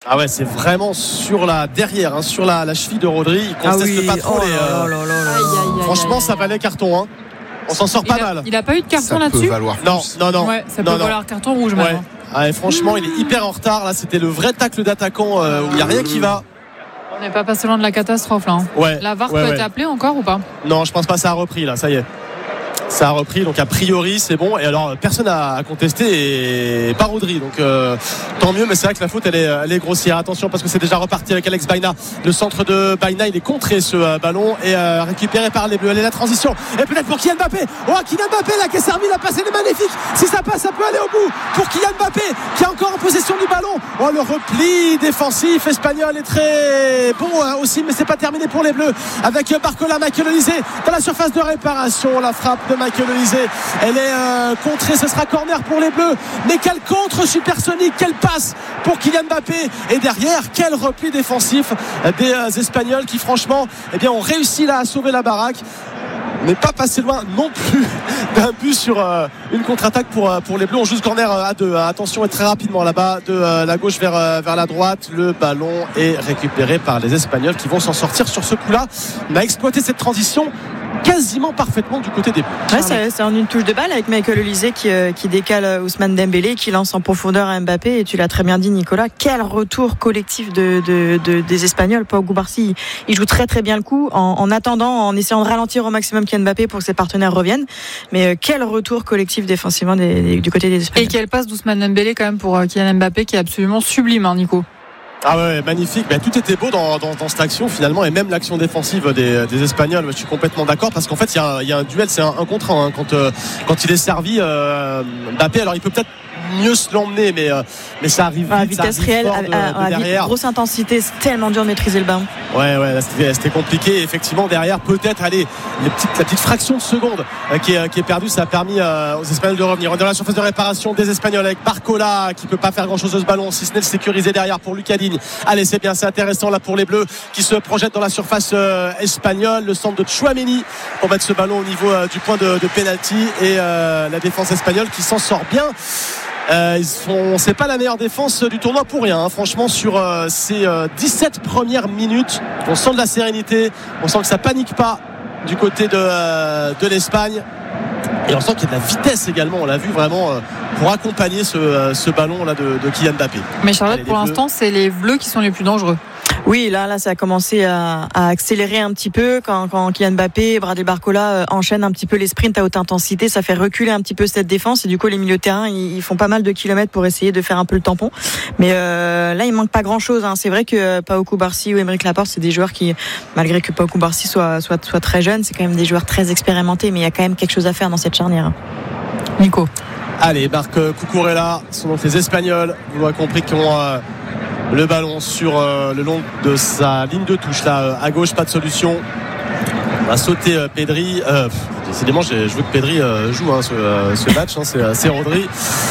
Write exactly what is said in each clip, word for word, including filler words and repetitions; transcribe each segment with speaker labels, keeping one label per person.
Speaker 1: Ah ouais, c'est vraiment sur la derrière, hein, sur la, la cheville de Rodri. Il conteste
Speaker 2: ah oui.
Speaker 1: pas trop.
Speaker 2: Oh
Speaker 1: les,
Speaker 2: là là là là.
Speaker 3: Aïe, aïe, aïe,
Speaker 1: franchement,
Speaker 3: aïe,
Speaker 1: ça
Speaker 3: aïe.
Speaker 1: valait carton. Hein. On s'en sort pas
Speaker 3: il a,
Speaker 1: mal.
Speaker 3: Il a pas eu de carton
Speaker 4: ça
Speaker 3: là-dessus.
Speaker 4: peut valoir
Speaker 1: Non,
Speaker 4: plus.
Speaker 1: non, non.
Speaker 3: Ouais, ça
Speaker 1: non,
Speaker 3: peut
Speaker 1: non.
Speaker 3: valoir carton rouge
Speaker 1: Ouais.
Speaker 3: maintenant.
Speaker 1: Ah, et franchement, il est hyper en retard. Là, c'était le vrai tacle d'attaquant euh, où il n'y a rien qui va.
Speaker 3: On n'est pas passé loin de la catastrophe là. Hein.
Speaker 1: Ouais.
Speaker 3: La V A R
Speaker 1: ouais,
Speaker 3: peut
Speaker 1: ouais.
Speaker 3: être appelée encore ou pas?
Speaker 1: Non, je pense pas. Ça a repris là. Ça y est. Ça a repris, donc a priori c'est bon. Et alors personne n'a contesté et pas Rodri, donc euh, tant mieux. Mais c'est vrai que la faute elle est, elle est grossière. Attention parce que c'est déjà reparti avec Alex Baena. Le centre de Baena, il est contré ce euh, ballon et euh, récupéré par les Bleus. Elle est la transition et peut-être pour Kylian Mbappé. Oh, Kylian Mbappé là qui est servi, la passe elle est magnifique. Si ça passe, ça peut aller au bout pour Kylian Mbappé qui est encore en possession du ballon. Oh, le repli défensif espagnol est très bon hein, aussi, mais c'est pas terminé pour les Bleus avec Barcola. Michael Olise dans la surface de réparation. La frappe de Michael Olise, elle est euh, contrée, ce sera corner pour les Bleus, mais quel contre supersonique, quelle passe pour Kylian Mbappé, et derrière quel repli défensif des euh, Espagnols qui franchement eh bien, ont réussi là à sauver la baraque, mais pas passé loin non plus d'un but sur euh, une contre-attaque pour, euh, pour les Bleus. On joue ce corner euh, à deux, attention, et très rapidement là-bas de euh, la gauche vers, euh, vers la droite. Le ballon est récupéré par les Espagnols qui vont s'en sortir sur ce coup-là. On a exploité cette transition quasiment parfaitement du côté des Bleus.
Speaker 2: Ouais, c'est, c'est en une touche de balle avec Michael Olise qui, euh, qui décale Ousmane Dembélé, qui lance en profondeur à Mbappé. Et tu l'as très bien dit, Nicolas, quel retour collectif de, de, de, des Espagnols. Pau Cubarsí, il joue très très bien le coup en, en attendant, en essayant de ralentir au maximum Kylian Mbappé pour que ses partenaires reviennent. Mais euh, quel retour collectif défensivement des, des, du côté des Espagnols.
Speaker 3: Et quelle passe d'Ousmane Dembélé quand même pour euh, Kylian Mbappé qui est absolument sublime, hein, Nico.
Speaker 1: Ah ouais, magnifique. Ben, tout était beau dans, dans, dans cette action finalement, et même l'action défensive des, des Espagnols. Je suis complètement d'accord parce qu'en fait il y a, y a un duel, c'est un, un contre un hein, quand, euh, quand il est servi euh, Mbappé. Alors il peut peut-être mieux se l'emmener, mais, euh, mais ça arrive vite,
Speaker 2: à vitesse
Speaker 1: ça arrive
Speaker 2: réelle,
Speaker 1: fort
Speaker 2: à,
Speaker 1: de,
Speaker 2: à,
Speaker 1: de
Speaker 2: à
Speaker 1: derrière.
Speaker 2: grosse intensité, c'est tellement dur de maîtriser le ballon.
Speaker 1: Ouais, ouais, là, c'était, c'était compliqué. Et effectivement, derrière, peut-être, allez, les petites, la petite fraction de seconde euh, qui, est, qui est perdue, ça a permis euh, aux Espagnols de revenir. On est dans la surface de réparation des Espagnols avec Barcola qui peut pas faire grand-chose de ce ballon, si ce n'est le sécuriser derrière pour Lucas Digne. Allez, c'est bien, c'est intéressant là pour les Bleus qui se projettent dans la surface euh, espagnole. Le centre de Tchouaméni pour mettre ce ballon au niveau euh, du point de, de pénalty, et euh, la défense espagnole qui s'en sort bien. Euh, ils sont, c'est pas la meilleure défense du tournoi pour rien, hein. Franchement, sur euh, ces euh, dix-sept premières minutes, on sent de la sérénité, on sent que ça panique pas du côté de, euh, de l'Espagne, et on sent qu'il y a de la vitesse également. On l'a vu vraiment euh, pour accompagner ce, euh, ce ballon là de, de Kylian Mbappé.
Speaker 3: Mais Charlotte,
Speaker 1: Allez,
Speaker 3: pour l'instant,
Speaker 1: Bleus.
Speaker 3: c'est les Bleus qui sont les plus dangereux.
Speaker 2: Oui, là, là, ça a commencé à, à accélérer un petit peu quand, quand Kylian Mbappé et Bradley Barcola euh, enchaînent un petit peu les sprints à haute intensité. Ça fait reculer un petit peu cette défense, et du coup, les milieux de terrain, ils, ils font pas mal de kilomètres pour essayer de faire un peu le tampon. Mais euh, là, il manque pas grand-chose, hein. C'est vrai que Pau Cubarsí ou Aymeric Laporte, c'est des joueurs qui, malgré que Pau Cubarsí soit, soit, soit très jeune, c'est quand même des joueurs très expérimentés. Mais il y a quand même quelque chose à faire dans cette charnière.
Speaker 3: Nico.
Speaker 1: Allez, Marc Cucurella, ce sont donc les Espagnols, vous l'avez compris, qui ont euh, le ballon sur euh, le long de sa ligne de touche là, euh, à gauche, pas de solution. On va sauter euh, Pedri. Euh, pff, décidément, j'ai, je veux que Pedri euh, joue hein, ce, euh, ce match, hein, c'est, c'est Rodri.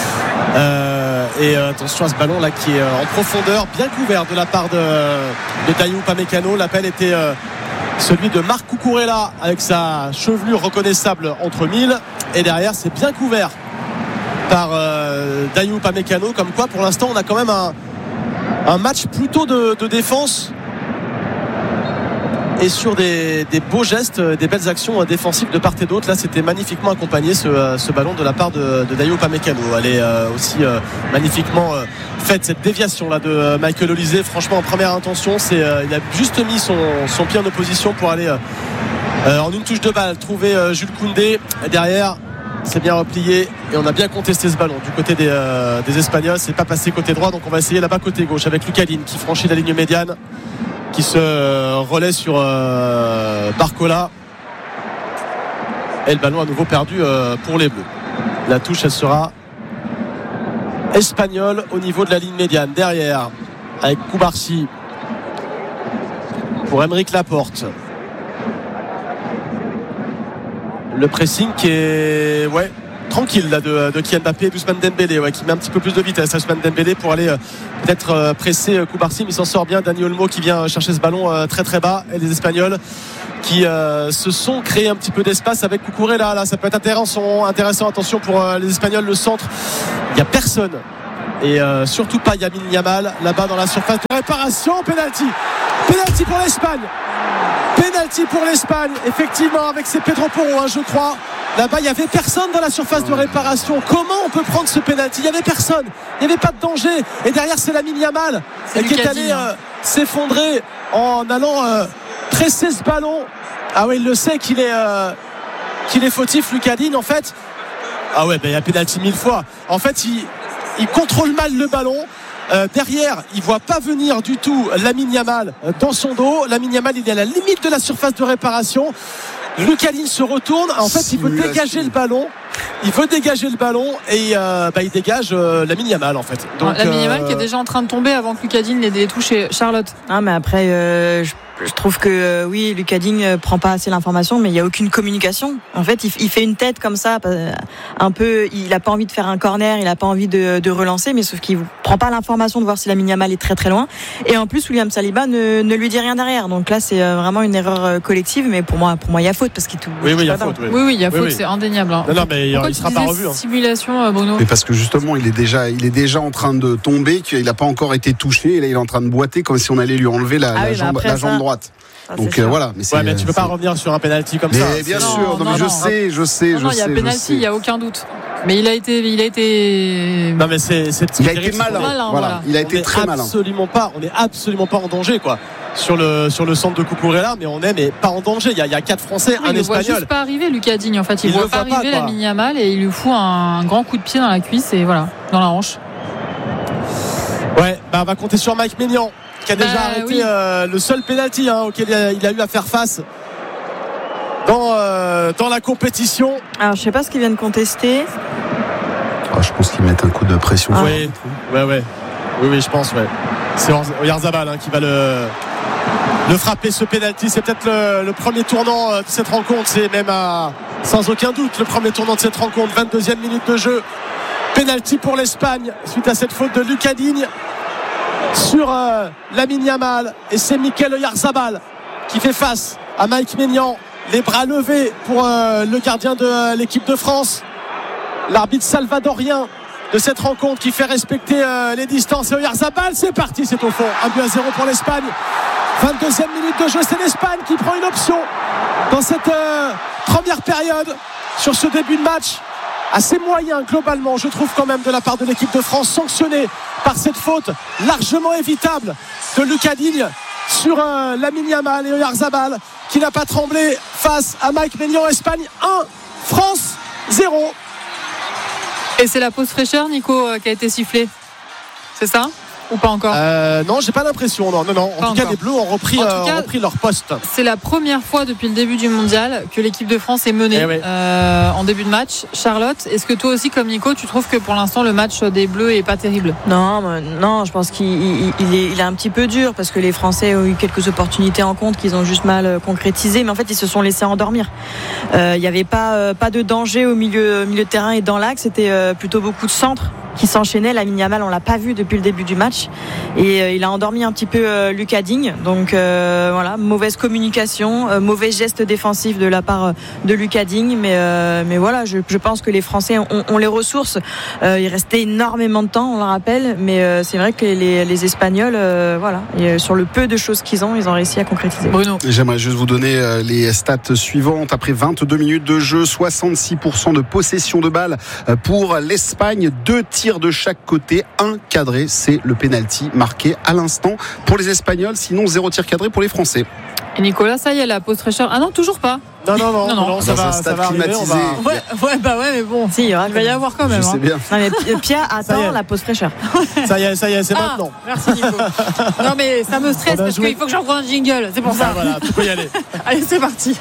Speaker 1: Euh, et euh, attention à ce ballon là qui est euh, en profondeur, bien couvert de la part de, de Dayou Upamecano. L'appel était euh, celui de Marc Cucurella avec sa chevelure reconnaissable entre mille, et derrière c'est bien couvert par euh, Dayou Upamecano. Comme quoi pour l'instant on a quand même un, un match plutôt de, de défense, et sur des, des beaux gestes, des belles actions défensives de part et d'autre. Là c'était magnifiquement accompagné ce, ce ballon de la part de, de Dayou Upamecano. Elle est euh, aussi euh, magnifiquement euh, faite, cette déviation là de euh, Michael Olise. Franchement en première intention, c'est, euh, il a juste mis son, son pied en opposition pour aller euh, euh, en une touche de balle trouver euh, Jules Koundé. Et derrière c'est bien replié, et on a bien contesté ce ballon du côté des, euh, des Espagnols. C'est pas passé côté droit, donc on va essayer là-bas côté gauche avec Lucas Digne qui franchit la ligne médiane, qui se euh, relaie sur euh, Barcola, et le ballon à nouveau perdu euh, pour les Bleus. La touche elle sera espagnole au niveau de la ligne médiane. Derrière avec Cubarsí pour Aymeric Laporte. Le pressing qui est ouais, tranquille là, de, de Kylian Mbappé, d'Ousmane Dembélé, ouais, qui met un petit peu plus de vitesse à Ousmane Dembélé pour aller euh, peut-être euh, presser euh, Cubarsí, mais il s'en sort bien. Dani Olmo qui vient chercher ce ballon euh, très très bas, et les Espagnols qui euh, se sont créés un petit peu d'espace avec Cucurella. Là, ça peut être intéressant, intéressant. Attention pour euh, les Espagnols, le centre, il n'y a personne et euh, surtout pas Lamine Yamal là-bas dans la surface de réparation. Penalty, penalty pour l'Espagne, penalty pour l'Espagne. Effectivement, avec ses Pedro Porro, hein, je crois. Là-bas, il n'y avait personne dans la surface de réparation. Comment on peut prendre ce penalty? Il n'y avait personne, il n'y avait pas de danger. Et derrière, c'est Lamine Yamal
Speaker 3: c'est
Speaker 1: qui est allé euh, s'effondrer en allant euh, presser ce ballon. Ah oui, il le sait qu'il est, euh, qu'il est fautif, Lucas Digne, en fait. Ah ouais, ben, il y a penalty mille fois. En fait, il, il contrôle mal le ballon. Euh, derrière, il voit pas venir du tout Lamine Yamal dans son dos. Lamine Yamal, il est à la limite de la surface de réparation. Lucas Digne se retourne. En fait, il veut dégager le ballon. Il veut dégager le ballon et euh, bah, il dégage euh, Lamine Yamal en fait.
Speaker 3: Donc, Lamine Yamal euh... qui est déjà en train de tomber avant que Lucas Digne l'ait touché. Charlotte.
Speaker 2: Ah mais après, euh, je, je trouve que euh, oui, Lucas Digne euh, prend pas assez l'information, mais il y a aucune communication. En fait, il, il fait une tête comme ça, euh, un peu. Il a pas envie de faire un corner, il a pas envie de, de relancer, mais sauf qu'il prend pas l'information de voir si Lamine Yamal est très très loin. Et en plus, William Saliba ne, ne lui dit rien derrière. Donc là, c'est euh, vraiment une erreur collective. Mais pour moi, pour moi, il y a faute parce qu'il tout.
Speaker 1: Oui, oui, il y a faute. Oui,
Speaker 3: oui, oui, il y a faute,
Speaker 1: oui, oui.
Speaker 3: C'est indéniable. Hein.
Speaker 1: Non, non, mais il ne sera pas revu. Hein.
Speaker 3: Simulation, Bruno.
Speaker 4: Mais parce que justement, il est déjà, il est déjà en train de tomber, qu'il n'a pas encore été touché. Et là, il est en train de boiter comme si on allait lui enlever la,
Speaker 2: ah
Speaker 4: la,
Speaker 2: oui,
Speaker 4: jambe, la jambe
Speaker 2: ça...
Speaker 4: droite.
Speaker 2: Ah,
Speaker 4: donc euh, voilà.
Speaker 1: Mais, ouais, mais tu peux pas revenir sur un penalty comme
Speaker 4: mais
Speaker 1: ça.
Speaker 4: Bien
Speaker 1: c'est...
Speaker 4: sûr,
Speaker 3: non,
Speaker 4: non,
Speaker 3: non,
Speaker 4: mais je
Speaker 3: non.
Speaker 4: sais, je sais,
Speaker 3: non,
Speaker 4: je
Speaker 3: non,
Speaker 4: sais.
Speaker 3: Il y a penalty, il y a aucun doute. Mais il a été, il a été.
Speaker 1: Non mais c'est, c'est
Speaker 4: il a été malin. Voilà. voilà. Il a été très malin.
Speaker 1: Absolument pas. On est absolument pas en danger quoi. Sur le sur le centre de Cucurella, mais on est mais pas en danger. Il y a, il y a quatre Français,
Speaker 3: oui,
Speaker 1: un
Speaker 3: il
Speaker 1: Espagnol.
Speaker 3: Il ne voit juste pas arriver Lucas Digne en fait. Il,
Speaker 1: il
Speaker 3: ne voit pas
Speaker 1: voit
Speaker 3: arriver
Speaker 1: pas,
Speaker 3: Lamine Yamal et il lui fout un grand coup de pied dans la cuisse et voilà, dans la hanche.
Speaker 1: Ouais, bah on va compter sur Mike Maignan qui a déjà bah, arrêté oui. euh, le seul penalty hein, auquel il a, il a eu à faire face dans euh, dans la compétition.
Speaker 2: Alors je sais pas ce qu'ils viennent contester.
Speaker 4: Oh, je pense qu'ils mettent un coup de pression.
Speaker 1: Ah. Oui, ouais, ouais, oui, oui, je pense, ouais. C'est Oyarzabal hein, qui va le le frapper ce penalty. C'est peut-être le, le premier tournant de cette rencontre. C'est même à, sans aucun doute le premier tournant de cette rencontre. vingt-deuxième minute de jeu. Penalty pour l'Espagne suite à cette faute de Lucas Digne sur euh, Lamine Yamal. Et c'est Mikel Oyarzabal qui fait face à Mike Maignan. Les bras levés pour euh, le gardien de euh, l'équipe de France. L'arbitre salvadorien de cette rencontre qui fait respecter euh, les distances. Et Oyarzabal, c'est parti, c'est au fond. Un but à zéro pour l'Espagne. vingt-deuxième minute de jeu, c'est l'Espagne qui prend une option dans cette euh, première période sur ce début de match. Assez moyen globalement, je trouve quand même de la part de l'équipe de France, sanctionnée par cette faute largement évitable de Lucas Digne sur euh, Lamine Yamal et Oyarzabal qui n'a pas tremblé face à Mike Maignan. Espagne un, France zéro.
Speaker 3: Et c'est la pause fraîcheur, Nico, qui a été sifflée. C'est ça ? Ou pas encore
Speaker 1: euh, Non, j'ai pas l'impression. Non, non, non. En
Speaker 3: pas
Speaker 1: tout encore. cas, les Bleus ont repris, euh, cas, ont repris leur poste.
Speaker 3: C'est la première fois depuis le début du mondial que l'équipe de France est menée eh oui. euh, en début de match. Charlotte, est-ce que toi aussi, comme Nico, tu trouves que pour l'instant le match des Bleus est pas terrible ?
Speaker 2: Non, non, je pense qu'il il, il est, il est un petit peu dur parce que les Français ont eu quelques opportunités en compte qu'ils ont juste mal concrétisées, mais en fait ils se sont laissés endormir. Euh, il n'y avait pas, euh, pas de danger au milieu, milieu de terrain et dans l'axe. C'était euh, plutôt beaucoup de centres qui s'enchaînaient. Lamine Yamal, on l'a pas vu depuis le début du match et euh, il a endormi un petit peu euh, Lucas Digne. Donc euh, voilà, mauvaise communication, euh, mauvais geste défensif de la part euh, de Lucas Digne. Mais euh, mais voilà, je, je pense que les Français ont, ont les ressources. Euh, il restait énormément de temps, on le rappelle, mais euh, c'est vrai que les, les Espagnols, euh, voilà, et sur le peu de choses qu'ils ont, ils ont réussi à concrétiser.
Speaker 3: Bruno.
Speaker 4: J'aimerais juste vous donner euh, les stats suivantes. Après vingt-deux minutes de jeu, soixante-six pour cent de possession de balle pour l'Espagne, deux tirs de chaque côté, un cadré, c'est le penalty marqué à l'instant pour les Espagnols, sinon zéro tir cadré pour les Français.
Speaker 3: Et Nicolas, ça y est, la pause fraîcheur. Ah non, toujours pas.
Speaker 1: Non, non, non, non, non, non ça, va, ça va arriver. On va...
Speaker 3: Ouais, ouais, bah ouais, mais bon.
Speaker 2: Si, il, y aura...
Speaker 3: il va y avoir quand même.
Speaker 4: Je
Speaker 3: hein.
Speaker 4: sais bien.
Speaker 2: Non, mais Pierre attend la pause fraîcheur.
Speaker 1: Ça y est, ça y est, c'est
Speaker 3: ah,
Speaker 1: maintenant.
Speaker 3: Merci Nico. Non, mais ça me stresse parce joué. qu'il faut que j'envoie un jingle. C'est pour ça.
Speaker 1: Ah, voilà, tu peux y aller.
Speaker 3: Allez, c'est parti.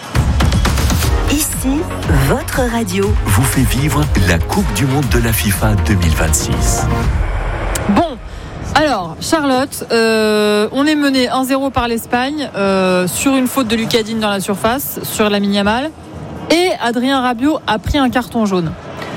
Speaker 5: Ici, votre radio
Speaker 6: vous fait vivre la Coupe du Monde de la FIFA deux mille vingt-six.
Speaker 3: Bon, alors Charlotte, euh, on est mené un zéro par l'Espagne euh, sur une faute de Lucas Digne dans la surface, sur Lamine Yamal, et Adrien Rabiot a pris un carton jaune.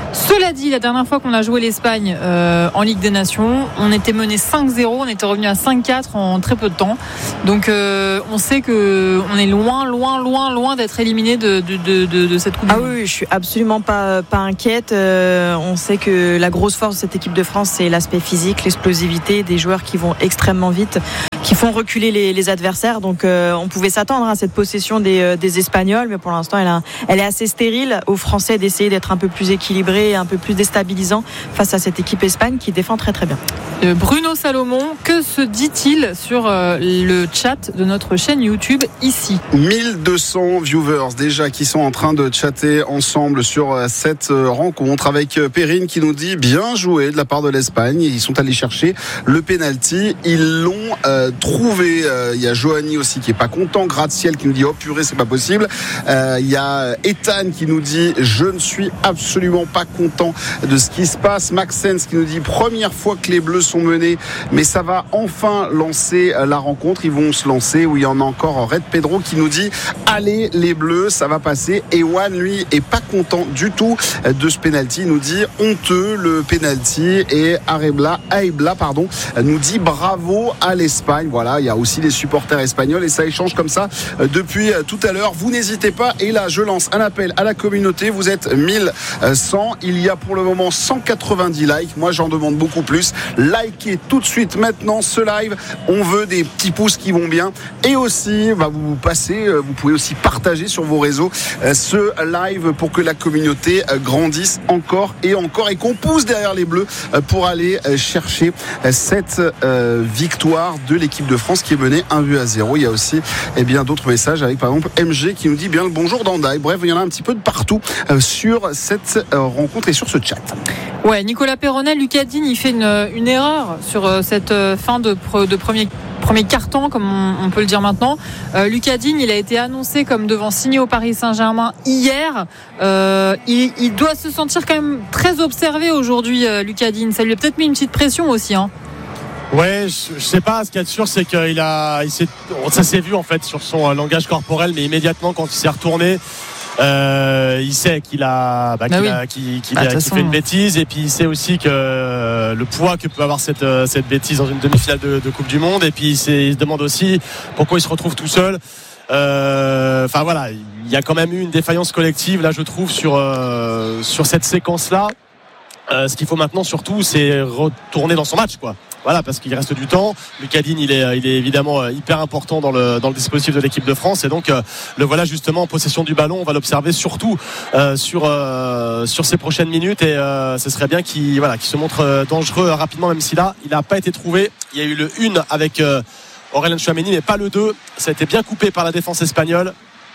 Speaker 3: Cela dit, la dernière fois qu'on a joué l'Espagne euh, en Ligue des Nations, on était mené cinq zéro, on était revenu à cinq quatre en très peu de temps. Donc euh, on sait que on est loin, loin, loin, loin d'être éliminé de, de, de, de, de cette Coupe.
Speaker 2: Ah oui, je suis absolument pas, pas inquiète. Euh, on sait que la grosse force de cette équipe de France, c'est l'aspect physique, l'explosivité, des joueurs qui vont extrêmement vite, qui font reculer les, les adversaires. Donc euh, on pouvait s'attendre à cette possession des, des Espagnols, mais pour l'instant elle, a, elle est assez stérile. Aux Français d'essayer d'être un peu plus équilibré, un peu plus déstabilisant face à cette équipe Espagne qui défend très très bien.
Speaker 3: Euh, Bruno Salomon, que se dit-il sur euh, le chat de notre chaîne YouTube ici?
Speaker 4: mille deux cents viewers déjà qui sont en train de chatter ensemble sur cette rencontre, avec Perrine qui nous dit bien joué de la part de l'Espagne. Ils sont allés chercher le penalty, ils l'ont euh, trouvé. Euh, il y a Johanny aussi qui est pas content, Gratte-Ciel qui nous dit oh purée c'est pas possible. Euh, il y a Ethan qui nous dit je ne suis absolument pas content de ce qui se passe. Maxence qui nous dit première fois que les Bleus sont menés, mais ça va enfin lancer la rencontre. Ils vont se lancer. Où il y en a encore Red Pedro qui nous dit allez les Bleus, ça va passer. Ewan lui est pas content du tout de ce penalty. Il nous dit honteux le penalty. Et Arebla, Aebla pardon nous dit bravo à l'Espagne. Voilà, il y a aussi les supporters espagnols et ça échange comme ça depuis tout à l'heure. Vous n'hésitez pas. Et là je lance un appel à la communauté. Vous êtes mille cent. Il y a pour le moment cent quatre-vingt-dix likes. Moi j'en demande beaucoup plus. Likez tout de suite maintenant ce live. On veut des petits pouces qui vont bien. Et aussi bah, vous passez, vous pouvez aussi partager sur vos réseaux ce live pour que la communauté grandisse encore et encore et qu'on pousse derrière les Bleus pour aller chercher cette victoire de l'équipe de France qui est menée un but à zéro. Il y a aussi eh bien, d'autres messages avec par exemple M G qui nous dit bien le bonjour d'Andaï. Bref, il y en a un petit peu de partout sur cette rencontre et sur ce chat.
Speaker 3: Ouais, Nicolas Perronnet, Lucas Digne, il fait une, une erreur sur cette fin de, de premier premier carton, comme on, on peut le dire maintenant. Euh, Lucas Digne, il a été annoncé comme devant signer au Paris Saint-Germain hier. Euh, il, il doit se sentir quand même très observé aujourd'hui, euh, Lucas Digne. Ça lui a peut-être mis une petite pression aussi, hein.
Speaker 1: Ouais, je, je sais pas. Ce qu'il y a de sûr, c'est qu'il a, il s'est, ça s'est vu en fait sur son langage corporel, mais immédiatement quand il s'est retourné. Euh, il sait qu'il a, bah, qu'il, ah oui. a qu'il, qu'il, bah, a, qu'il façon... fait une bêtise, et puis il sait aussi que euh, le poids que peut avoir cette, euh, cette bêtise dans une demi-finale de, de Coupe du Monde. Et puis il, il se demande aussi pourquoi il se retrouve tout seul. Enfin euh, voilà, il y a quand même eu une défaillance collective là, je trouve, sur euh, sur cette séquence-là. Euh, ce qu'il faut maintenant surtout, c'est retourner dans son match, quoi. Voilà, parce qu'il reste du temps. Lucas Digne, il est, il est évidemment hyper important dans le, dans le dispositif de l'équipe de France. Et donc, euh, le voilà justement en possession du ballon. On va l'observer surtout euh, sur, euh, sur ces prochaines minutes. Et euh, ce serait bien qu'il, voilà, qu'il se montre dangereux rapidement, même si là, il n'a pas été trouvé. Il y a eu le une avec euh, Aurélien Tchouaméni, mais pas le deux. Ça a été bien coupé par la défense espagnole.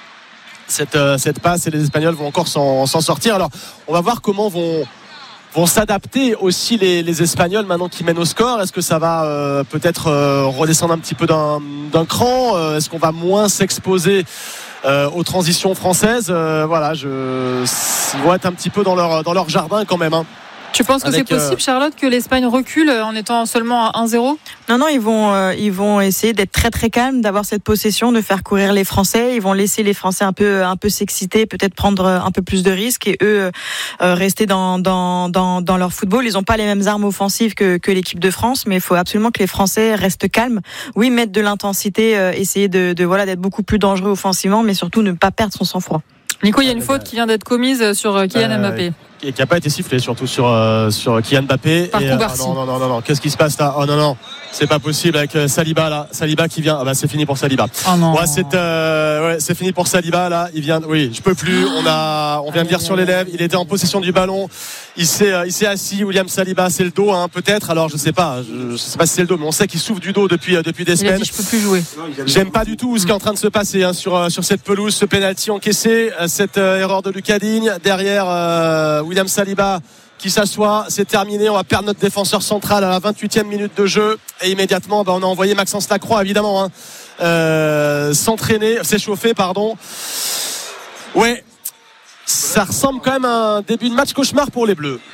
Speaker 1: Cette, euh, cette passe, et les Espagnols vont encore s'en, s'en sortir. Alors, on va voir comment vont... vont s'adapter aussi les, les Espagnols maintenant qui mènent au score. Est-ce que ça va euh, peut-être euh, redescendre un petit peu d'un, d'un cran euh, Est-ce qu'on va moins s'exposer euh, aux transitions françaises euh, Voilà, je, ils vont être un petit peu dans leur, dans leur jardin quand même, hein.
Speaker 3: Tu penses que Avec, c'est possible, Charlotte, que l'Espagne recule en étant seulement à un zéro ?
Speaker 2: Non, non, ils vont, euh, ils vont essayer d'être très très calmes, d'avoir cette possession, de faire courir les Français. Ils vont laisser les Français un peu, un peu s'exciter, peut-être prendre un peu plus de risques et eux euh, rester dans, dans, dans, dans leur football. Ils n'ont pas les mêmes armes offensives que, que l'équipe de France, mais il faut absolument que les Français restent calmes. Oui, mettre de l'intensité, euh, essayer de, de voilà d'être beaucoup plus dangereux offensivement, mais surtout ne pas perdre son sang-froid.
Speaker 3: Nico, il y a une faute qui vient d'être commise sur Kylian euh, Mbappé.
Speaker 1: Qui n'a pas été sifflé, surtout sur, euh, sur Kylian Mbappé.
Speaker 3: Par
Speaker 1: et,
Speaker 3: euh,
Speaker 1: non, non, non, non, non, qu'est-ce qui se passe là ? Oh non, non, c'est pas possible avec euh, Saliba là. Saliba qui vient. Ah bah c'est fini pour Saliba.
Speaker 3: Oh non.
Speaker 1: Ouais, c'est, euh, ouais, c'est fini pour Saliba là. Il vient. Oui, je peux plus. On a, on vient de lire sur les lèvres. Il était en possession du ballon. Il s'est, euh, il s'est assis. William Saliba, c'est le dos, hein, peut-être. Alors je sais pas. Je, je sais pas si c'est le dos, mais on sait qu'il souffre du dos depuis, euh, depuis des semaines.
Speaker 3: Il a dit, je peux plus jouer.
Speaker 1: J'aime pas du tout ce qui est en train de se passer hein, sur, euh, sur cette pelouse, ce penalty encaissé, euh, cette euh, erreur de Lucas Digne derrière euh, William Saliba qui s'assoit. C'est terminé. On va perdre notre défenseur central à la vingt-huitième minute de jeu et immédiatement, bah, on a envoyé Maxence Lacroix évidemment hein, euh, s'entraîner, s'échauffer, pardon. Ouais, ça ressemble quand même à un début de match cauchemar pour les Bleus.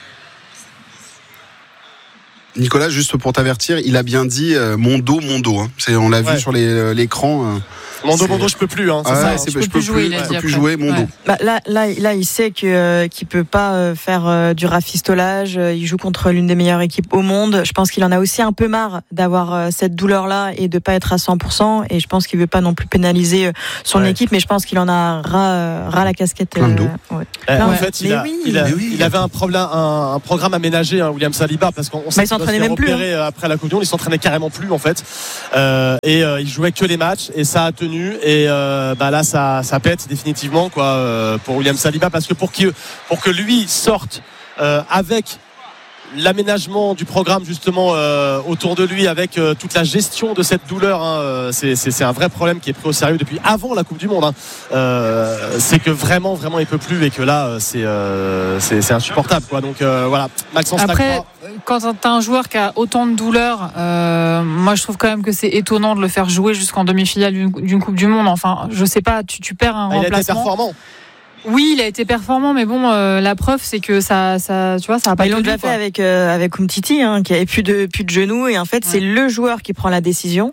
Speaker 4: Nicolas, juste pour t'avertir, il a bien dit euh, mon dos, mon dos. Hein. C'est, on l'a
Speaker 1: ouais.
Speaker 4: vu sur les, l'écran. Euh...
Speaker 1: Mondo, Mondo, je peux plus. Hein, c'est
Speaker 4: ah
Speaker 1: ça,
Speaker 4: ouais,
Speaker 1: hein.
Speaker 4: c'est,
Speaker 3: je
Speaker 4: bah,
Speaker 3: peux
Speaker 4: je peux
Speaker 3: plus jouer,
Speaker 4: plus,
Speaker 3: il a
Speaker 4: je
Speaker 3: dit
Speaker 4: peux plus
Speaker 3: après.
Speaker 4: jouer Mondo.
Speaker 3: Ouais.
Speaker 2: Bah, là, là, là, il sait que euh, qu'il peut pas euh, faire euh, du rafistolage. Il joue contre l'une des meilleures équipes au monde. Je pense qu'il en a aussi un peu marre d'avoir euh, cette douleur-là et de pas être à cent pour cent. Et je pense qu'il veut pas non plus pénaliser euh, son
Speaker 1: Ouais.
Speaker 2: équipe, mais je pense qu'il en a ras, euh, ras la casquette.
Speaker 4: Plein de dos.
Speaker 2: ouais.
Speaker 1: Eh,
Speaker 2: Plein
Speaker 1: en
Speaker 2: de-
Speaker 1: fait, il,
Speaker 2: mais
Speaker 1: a,
Speaker 2: oui.
Speaker 1: il, a-
Speaker 4: Mais oui.
Speaker 1: il avait un, problème, un, un programme aménagé, hein, William Saliba, parce qu'on sait
Speaker 2: il
Speaker 1: qu'il doit
Speaker 2: s'entraînait
Speaker 1: se faire
Speaker 2: même plus,
Speaker 1: opérer, euh, après la Coupe du Monde. Il s'entraînait carrément plus en fait, euh, et euh, il jouait que les matchs et ça a tenu. Et euh, bah là, ça, ça pète définitivement quoi euh, pour William Saliba, parce que pour que pour que lui sorte euh, avec l'aménagement du programme justement euh, autour de lui, avec euh, toute la gestion de cette douleur, hein, euh, c'est, c'est, c'est un vrai problème qui est pris au sérieux depuis avant la Coupe du Monde, hein. euh, c'est que vraiment vraiment il peut plus et que là c'est, euh, c'est, c'est insupportable quoi. Donc euh, voilà, Maxence
Speaker 3: Après,
Speaker 1: Lacroix.
Speaker 3: quand t'as un joueur qui a autant de douleurs, euh, moi je trouve quand même que c'est étonnant de le faire jouer jusqu'en demi-finale d'une, d'une Coupe du Monde. Enfin, je sais pas, tu, tu perds un
Speaker 1: Il a été
Speaker 3: remplacement.
Speaker 1: performant.
Speaker 3: Oui, il a été performant, mais bon, euh, la preuve c'est que ça, ça, tu vois, ça a pas
Speaker 2: Bah, ils l'ont
Speaker 3: tenu,
Speaker 2: déjà
Speaker 3: quoi.
Speaker 2: fait avec euh, avec Umtiti, hein, qui avait plus de plus de genoux, et en fait
Speaker 3: Ouais.
Speaker 2: c'est le joueur qui prend la décision.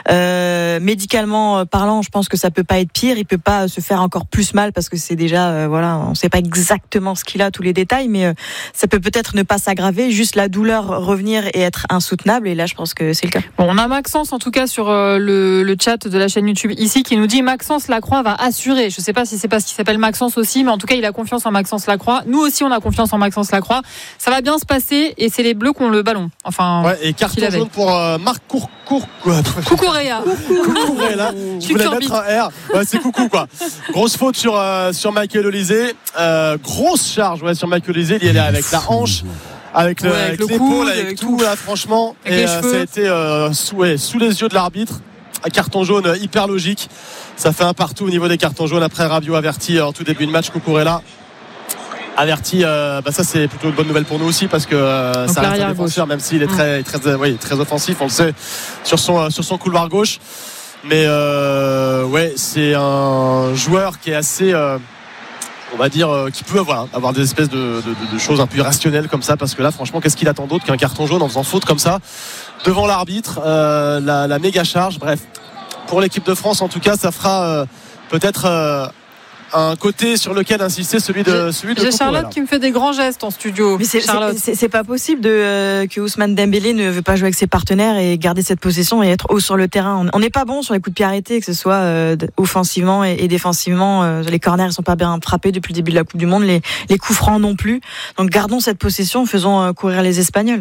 Speaker 2: Euh, médicalement parlant, je pense que ça peut pas être pire. Il peut pas se faire encore plus mal parce que c'est déjà euh, voilà, on sait pas exactement ce qu'il a, tous les détails, mais euh, ça peut peut-être ne pas s'aggraver, juste la douleur revenir et être insoutenable. Et là, je pense que c'est le cas.
Speaker 3: Bon, on a Maxence en tout cas sur euh, le, le chat de la chaîne YouTube ici qui nous dit Maxence Lacroix va assurer. Je sais pas si c'est parce qu'il s'appelle Maxence aussi, mais en tout cas il a confiance en Maxence Lacroix. Nous aussi on a confiance en Maxence Lacroix. Ça va bien se passer et c'est les Bleus qui ont le ballon. Enfin,
Speaker 1: Ouais, et carton
Speaker 3: qu'il avait.
Speaker 1: jaune pour euh, Marc Cour Cour
Speaker 3: Coucouréa.
Speaker 1: Coucouréa. Je voulais
Speaker 3: Cucurbite.
Speaker 1: mettre un R. Ouais, c'est coucou quoi. Grosse faute sur euh, sur Michael Olysée. Euh, grosse charge ouais sur Michael Olysée. Il est là avec la hanche, avec, le,
Speaker 3: Ouais, avec
Speaker 1: avec
Speaker 3: le
Speaker 1: l'épaule,
Speaker 3: coude,
Speaker 1: avec,
Speaker 3: avec
Speaker 1: tout
Speaker 3: tout.
Speaker 1: là franchement.
Speaker 3: Avec
Speaker 1: et
Speaker 3: les
Speaker 1: euh,
Speaker 3: cheveux.
Speaker 1: ça a été euh, sous, ouais, sous les yeux de l'arbitre. Un carton jaune hyper logique. Ça fait un partout au niveau des cartons jaunes. Après Rabiot averti en tout début de match. Cucurella averti, euh, bah ça c'est plutôt une bonne nouvelle pour nous aussi parce que euh,
Speaker 3: Donc
Speaker 1: ça reste un
Speaker 3: l'arrière
Speaker 1: défenseur, même s'il est très, très, oui, très offensif, on le sait, sur son, euh, sur son couloir gauche. Mais euh, ouais, c'est un joueur qui est assez, euh, on va dire, euh, qui peut voilà, avoir des espèces de, de, de choses un peu irrationnelles comme ça, parce que là, franchement, qu'est-ce qu'il attend d'autre qu'un carton jaune en faisant faute comme ça devant l'arbitre, euh, la, la méga charge. Bref, pour l'équipe de France, en tout cas, ça fera euh, peut-être euh, un côté sur lequel insister, celui de celui de
Speaker 3: J'ai
Speaker 1: Cucurella.
Speaker 3: Charlotte qui me fait des grands gestes en studio.
Speaker 2: Mais c'est,
Speaker 3: Charlotte.
Speaker 2: c'est, c'est, c'est pas possible de, euh, que Ousmane Dembélé ne veut pas jouer avec ses partenaires et garder cette possession et être haut sur le terrain. On n'est pas bon sur les coups de pied arrêtés, que ce soit euh, offensivement et, et défensivement. Euh, les corners ils sont pas bien frappés depuis le début de la Coupe du Monde, les, les coups francs non plus. Donc gardons cette possession, faisons euh, courir les Espagnols.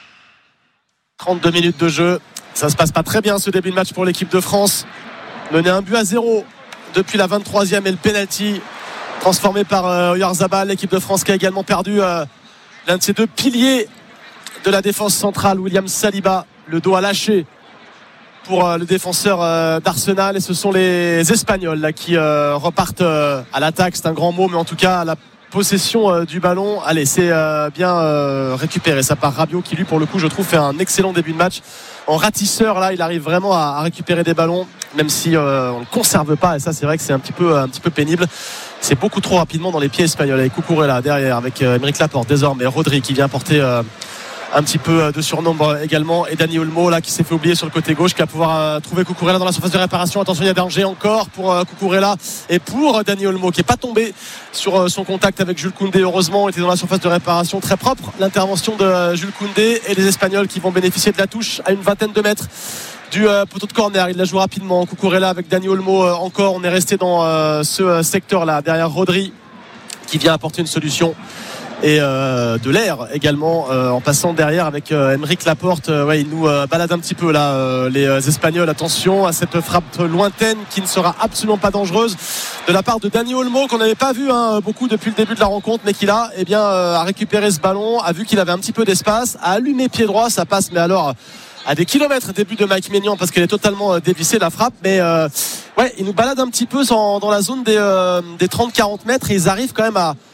Speaker 1: trente-deux minutes de jeu, ça se passe pas très bien ce début de match pour l'équipe de France. Mené un but à zéro depuis la vingt-troisième et le penalty transformé par euh, Oyarzabal. L'équipe de France qui a également perdu euh, l'un de ses deux piliers de la défense centrale, William Saliba. Le dos à lâcher pour euh, le défenseur euh, d'Arsenal, et ce sont les Espagnols là, qui euh, repartent euh, à l'attaque. C'est un grand mot, mais en tout cas à la possession euh, du ballon. Allez, c'est euh, bien euh, récupéré. Ça part Rabiot qui lui pour le coup je trouve fait un excellent début de match. En ratisseur là, il arrive vraiment à, à récupérer des ballons, même si euh, on ne conserve pas, et ça c'est vrai que c'est un petit peu, un petit peu pénible. C'est beaucoup trop rapidement dans les pieds espagnols. Avec Cucurella derrière, avec euh, Aymeric Laporte désormais, Rodri qui vient porter euh, un petit peu de surnombre également, et Dani Olmo là qui s'est fait oublier sur le côté gauche, qui va pouvoir euh, trouver Cucurella dans la surface de réparation. Attention, il y a danger encore pour euh, Cucurella et pour euh, Dani Olmo qui est pas tombé sur euh, son contact avec Jules Koundé. Heureusement, il était dans la surface de réparation, très propre l'intervention de euh, Jules Koundé, et les Espagnols qui vont bénéficier de la touche à une vingtaine de mètres du euh, poteau de corner. Il la joue rapidement, Cucurella avec Dani Olmo euh, encore. On est resté dans euh, ce euh, secteur là derrière Rodri qui vient apporter une solution, et euh, de l'air également euh, en passant derrière avec euh, Aymeric Laporte. Euh, ouais, il nous euh, balade un petit peu là euh, les euh, Espagnols. Attention à cette frappe lointaine qui ne sera absolument pas dangereuse de la part de Dani Olmo, qu'on n'avait pas vu hein, beaucoup depuis le début de la rencontre, mais qui là eh bien, euh, a récupéré ce ballon, a vu qu'il avait un petit peu d'espace, a allumé pied droit, ça passe, mais alors à des kilomètres début de Mike Maignan parce qu'elle est totalement euh, dévissée la frappe, mais euh, ouais, il nous balade un petit peu dans, dans la zone des, euh, des trente à quarante mètres, et ils arrivent quand même à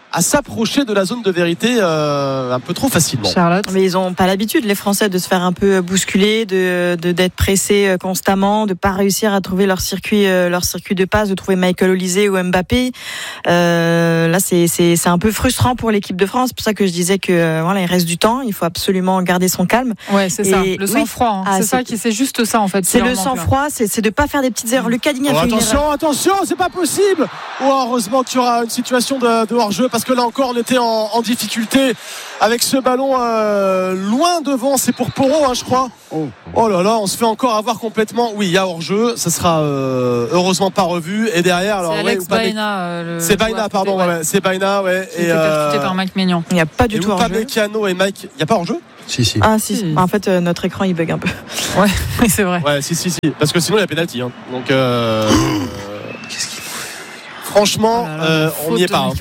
Speaker 1: à s'approcher de la zone de vérité euh, un peu trop facilement.
Speaker 3: Charlotte.
Speaker 2: Mais ils n'ont pas l'habitude, les Français, de se faire un peu bousculer, de, de d'être pressés constamment, de pas réussir à trouver leur circuit, leur circuit de passe, de trouver Michael Olise ou Mbappé. Euh, là, c'est, c'est, c'est un peu frustrant pour l'équipe de France. C'est pour ça que je disais que voilà, il reste du temps. Il faut absolument garder son calme.
Speaker 3: Ouais, c'est Et ça. Le sang-froid. Hein. Ah, c'est, c'est ça qui, c'est juste ça en fait.
Speaker 2: C'est le sang-froid. C'est, c'est de pas faire des petites erreurs. Lucas Digne a
Speaker 1: oh,
Speaker 2: fait
Speaker 1: attention,
Speaker 2: une erreur.
Speaker 1: Attention, c'est pas possible. Oh, heureusement qu'il y aura une situation de, de hors-jeu parce que là encore, on était en, en difficulté avec ce ballon euh, loin devant. C'est pour Porro, hein, je crois. Oh. oh là là, on se fait encore avoir complètement. Oui, il y a hors-jeu. Ça sera euh, heureusement pas revu. Et derrière, alors,
Speaker 3: c'est
Speaker 1: ouais,
Speaker 3: Alex Baena. Euh,
Speaker 1: c'est Baena, pardon. Ouais. Ouais, c'est Baena, ouais.
Speaker 3: Qui était percuté euh... par Mike Maignan.
Speaker 2: Il n'y a pas du et tout hors-jeu.
Speaker 1: Upamecano et Mike. Il n'y a pas hors-jeu?
Speaker 4: Si, si.
Speaker 2: Ah, si. si. En fait, euh, notre écran il bug un peu.
Speaker 3: Ouais, oui, c'est vrai.
Speaker 1: Ouais, si, si, si. Parce que sinon, il y a pénalty. Hein. Donc, euh... qu'est-ce qu'il faut franchement, oh là là, euh, on n'y est pas. Hein.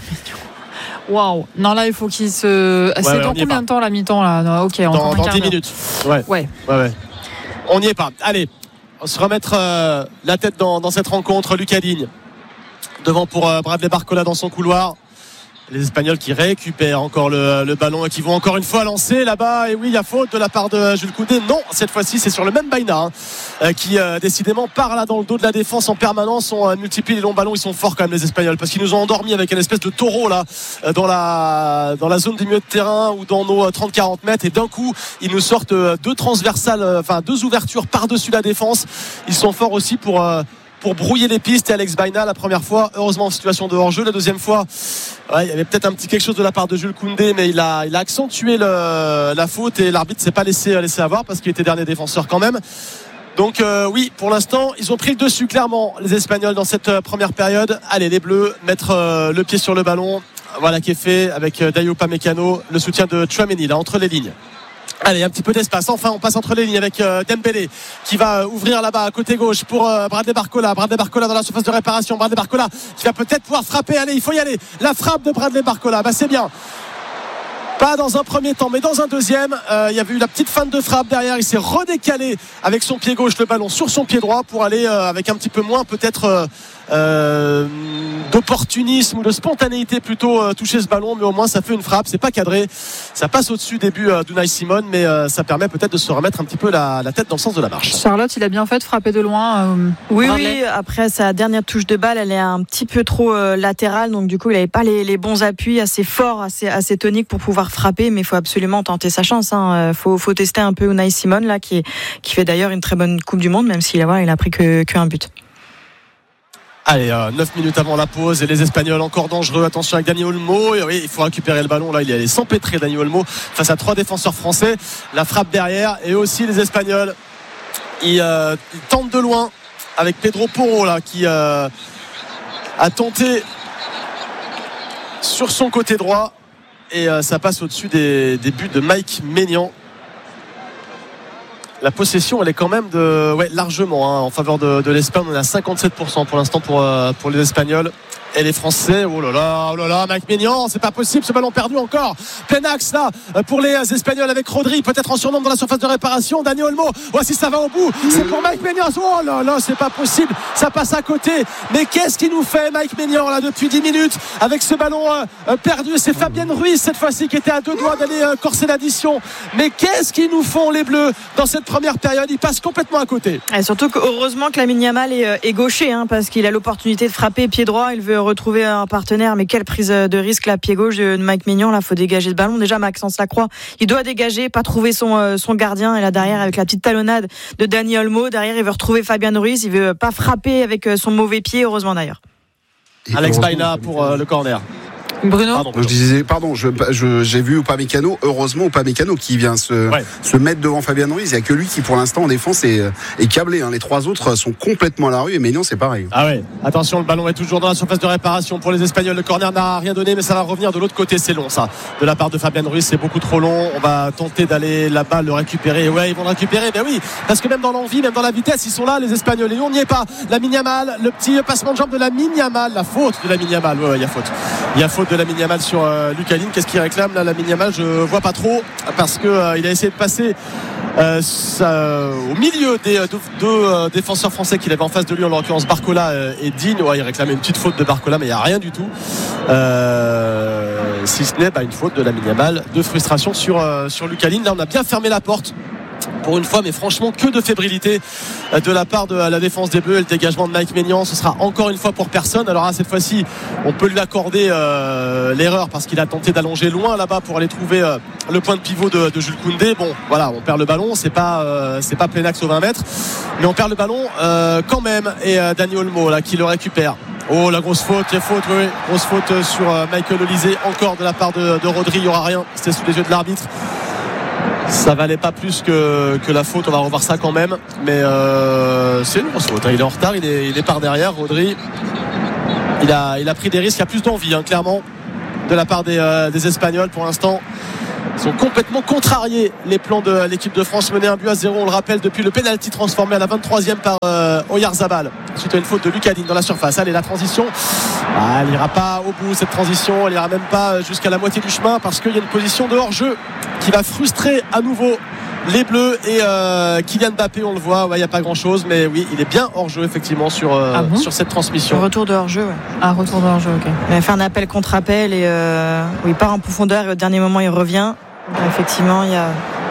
Speaker 3: Waouh. Non, là, il faut qu'il se. Ouais, c'est ouais, dans combien de temps la mi-temps là? Non, ok,
Speaker 1: dans,
Speaker 3: encore
Speaker 1: dans dix minutes. Ouais.
Speaker 3: Ouais.
Speaker 1: ouais, ouais. On n'y est pas. Allez, on se remettre euh, la tête dans, dans cette rencontre. Lucas Digne devant pour euh, Bradley Barcola dans son couloir. Les Espagnols qui récupèrent encore le, le ballon et qui vont encore une fois lancer là-bas. Et oui, il y a faute de la part de Jules Koundé. Non, cette fois-ci, c'est sur le même Baena hein, euh, qui euh, décidément part là dans le dos de la défense en permanence. On euh, multiplie les longs ballons. Ils sont forts quand même les Espagnols parce qu'ils nous ont endormis avec une espèce de taureau là euh, dans la dans la zone du milieu de terrain ou dans nos euh, trente à quarante mètres. Et d'un coup, ils nous sortent euh, deux transversales, enfin euh, deux ouvertures par-dessus la défense. Ils sont forts aussi pour euh, pour brouiller les pistes. Et Alex Baena la première fois heureusement en situation de hors-jeu, la deuxième fois ouais, il y avait peut-être un petit quelque chose de la part de Jules Koundé mais il a, il a accentué le, la faute et l'arbitre s'est pas laissé, laissé avoir parce qu'il était dernier défenseur quand même. Donc euh, oui, pour l'instant ils ont pris le dessus clairement les Espagnols dans cette euh, première période. Allez, les Bleus mettre euh, le pied sur le ballon, voilà qui est fait avec euh, Dayot Upamecano, le soutien de Tchouaméni là entre les lignes. Allez, un petit peu d'espace. Enfin, on passe entre les lignes avec euh, Dembélé qui va euh, ouvrir là-bas à côté gauche pour euh, Bradley Barcola. Bradley Barcola dans la surface de réparation. Bradley Barcola qui va peut-être pouvoir frapper. Allez, il faut y aller. La frappe de Bradley Barcola. Bah, c'est bien. Pas dans un premier temps, mais dans un deuxième. Euh, il y avait eu la petite feinte de frappe derrière. Il s'est redécalé avec son pied gauche le ballon sur son pied droit pour aller euh, avec un petit peu moins peut-être euh, euh, d'opportunisme ou de spontanéité plutôt euh, toucher ce ballon, mais au moins ça fait une frappe. C'est pas cadré. Ça passe au-dessus des buts euh, d'Unai Simon, mais euh, ça permet peut-être de se remettre un petit peu la, la tête dans le sens de la marche.
Speaker 3: Charlotte, il a bien fait de frapper de loin. Euh,
Speaker 2: oui, oui. Après sa dernière touche de balle, elle est un petit peu trop euh, latérale, donc du coup, il n'avait pas les, les bons appuis assez forts, assez, assez toniques pour pouvoir frapper, mais il faut absolument tenter sa chance. Hein. Faut, faut tester un peu Unai Simon là, qui, qui fait d'ailleurs une très bonne Coupe du Monde, même s'il a, voilà, il a pris que, que un but.
Speaker 1: Allez, euh, neuf minutes avant la pause et les Espagnols encore dangereux. Attention avec Dani Olmo. Et oui, il faut récupérer le ballon. Là, il est allé s'empêtrer Dani Olmo face à trois défenseurs français. La frappe derrière et aussi les Espagnols. Ils, euh, ils tentent de loin avec Pedro Porro là qui euh, a tenté sur son côté droit et euh, ça passe au-dessus des, des buts de Mike Maignan. La possession, elle est quand même de, ouais, largement hein, en faveur de, de l'Espagne. On est à cinquante-sept pour cent pour l'instant pour, euh, pour les Espagnols. Et les Français, oh là là, oh là là, Mike Maignan, c'est pas possible, ce ballon perdu encore. Plein axe là pour les Espagnols avec Rodri, peut-être en surnombre dans la surface de réparation. Dani Olmo, voici ça va au bout. C'est pour Mike Maignan. Oh là là, c'est pas possible, ça passe à côté. Mais qu'est-ce qu'il nous fait, Mike Maignan là depuis dix minutes avec ce ballon euh, perdu. C'est Fabienne Ruiz cette fois-ci qui était à deux doigts d'aller euh, corser l'addition. Mais qu'est-ce qu'ils nous font les Bleus dans cette première période? Ils passent complètement à côté.
Speaker 2: Et surtout que heureusement que Lamine Yamal est, est gaucher hein, parce qu'il a l'opportunité de frapper pied droit. Il veut retrouver un partenaire, mais quelle prise de risque là, pied gauche de Mike Maignan. Là, faut dégager le ballon. Déjà, Maxence Lacroix, il doit dégager, pas trouver son son gardien. Et là derrière, avec la petite talonnade de Dani Olmo, derrière, il veut retrouver Fabian Ruiz. Il veut pas frapper avec son mauvais pied. Heureusement d'ailleurs.
Speaker 1: Et Alex Baena pour euh, le corner.
Speaker 3: Bruno,
Speaker 4: pardon, je disais, pardon, je, je, j'ai vu Upamecano, heureusement Upamecano qui vient se, ouais. se mettre devant Fabian Ruiz. Il n'y a que lui qui pour l'instant en défense est, est câblé. Hein. Les trois autres sont complètement à la rue et Maignan c'est pareil.
Speaker 1: Ah ouais, attention, le ballon est toujours dans la surface de réparation pour les Espagnols. Le corner n'a rien donné, mais ça va revenir de l'autre côté. C'est long ça, de la part de Fabian Ruiz, c'est beaucoup trop long. On va tenter d'aller là-bas le récupérer. Ouais, ils vont le récupérer, ben oui, parce que même dans l'envie, même dans la vitesse, ils sont là les Espagnols. Et on n'y est pas. Lamine Yamal, le petit passement de jambe de Lamine Yamal, la faute de Lamine Yamal. Ouais, il y a faute. Il y a faute de Lamine Yamal sur Euh, Lucas Digne. Qu'est-ce qu'il réclame là, Lamine Yamal? Je vois pas trop parce que euh, il a essayé de passer euh, ça, au milieu des deux, deux euh, défenseurs français qu'il avait en face de lui, en l'occurrence Barcola euh, et Digne. Ouais, il réclamait une petite faute de Barcola, mais il n'y a rien du tout. Euh, si ce n'est bah, une faute de Lamine Yamal, de frustration sur, euh, sur Lucas Digne. Là on a bien fermé la porte pour une fois, mais franchement que de fébrilité de la part de la défense des Bleus. Et le dégagement de Mike Maignan, ce sera encore une fois pour personne. Alors là, cette fois-ci on peut lui accorder euh, l'erreur parce qu'il a tenté d'allonger loin là-bas pour aller trouver euh, le point de pivot de, de Jules Koundé. Bon voilà, on perd le ballon, c'est pas, euh, c'est pas plein axe aux vingt mètres, mais on perd le ballon euh, quand même. Et euh, Dani Olmo là qui le récupère. Oh la grosse faute, il y a faute, oui, oui. Grosse faute sur euh, Michael Olise encore de la part de, de Rodri. Il n'y aura rien, c'était sous les yeux de l'arbitre. Ça valait pas plus que, que la faute, on va revoir ça quand même, mais euh, c'est une grosse faute, hein. Il est en retard, il est, il est par derrière. Rodri, il a, il a pris des risques, il y a plus d'envie hein, clairement de la part des, euh, des Espagnols pour l'instant. Ils sont complètement contrariés les plans de l'équipe de France, menée un but à zéro, on le rappelle, depuis le pénalty transformé à la vingt-troisième par euh, Oyarzabal suite à une faute de Lucas Digne dans la surface. Allez, la transition, ah, elle n'ira pas au bout cette transition, elle n'ira même pas jusqu'à la moitié du chemin parce qu'il y a une position de hors-jeu qui va frustrer à nouveau les Bleus. Et euh, Kylian Mbappé, on le voit, il ouais, n'y a pas grand chose, mais oui, il est bien hors-jeu effectivement sur, euh, ah bon sur cette transmission.
Speaker 2: Le retour de hors-jeu, ouais.
Speaker 3: Ah, retour de hors-jeu, ok.
Speaker 2: Il a fait un appel contre appel et euh, oui, il part en profondeur et au dernier moment il revient. Donc, effectivement, il y a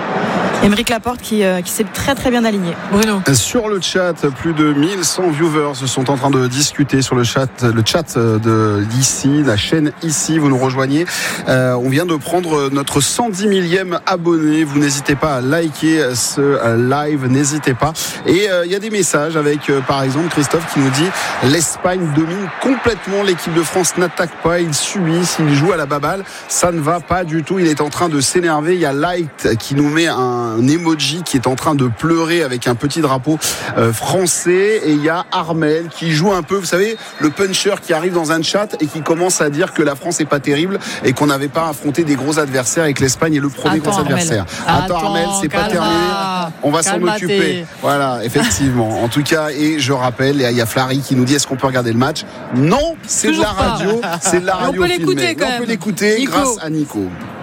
Speaker 2: Aymeric Laporte qui, euh, qui s'est très très bien aligné.
Speaker 3: Bruno.
Speaker 4: Sur le chat, plus de mille cent viewers sont en train de discuter sur le chat, le chat de ici, la chaîne ici. Vous nous rejoignez. Euh, on vient de prendre notre cent dix millième abonné. Vous n'hésitez pas à liker ce live, n'hésitez pas. Et il euh, y a des messages avec, euh, par exemple, Christophe qui nous dit l'Espagne domine complètement. L'équipe de France n'attaque pas, il subit, s'il joue à la baballe, ça ne va pas du tout. Il est en train de s'énerver. Il y a Light qui nous met un un emoji qui est en train de pleurer avec un petit drapeau euh, français, et il y a Armel qui joue un peu, vous savez, le puncher qui arrive dans un chat et qui commence à dire que la France est pas terrible et qu'on n'avait pas affronté des gros adversaires et que l'Espagne est le premier
Speaker 3: Attends,
Speaker 4: gros adversaire.
Speaker 3: Attends,
Speaker 4: Attends Armel, c'est pas terminé. On va s'en occuper. Voilà, effectivement. En tout cas, et je rappelle, il y a Flary qui nous dit est-ce qu'on peut regarder le match? Non, c'est de la radio, c'est de la radio
Speaker 3: filmée. On peut l'écouter quand même.
Speaker 4: On peut l'écouter grâce à Nico.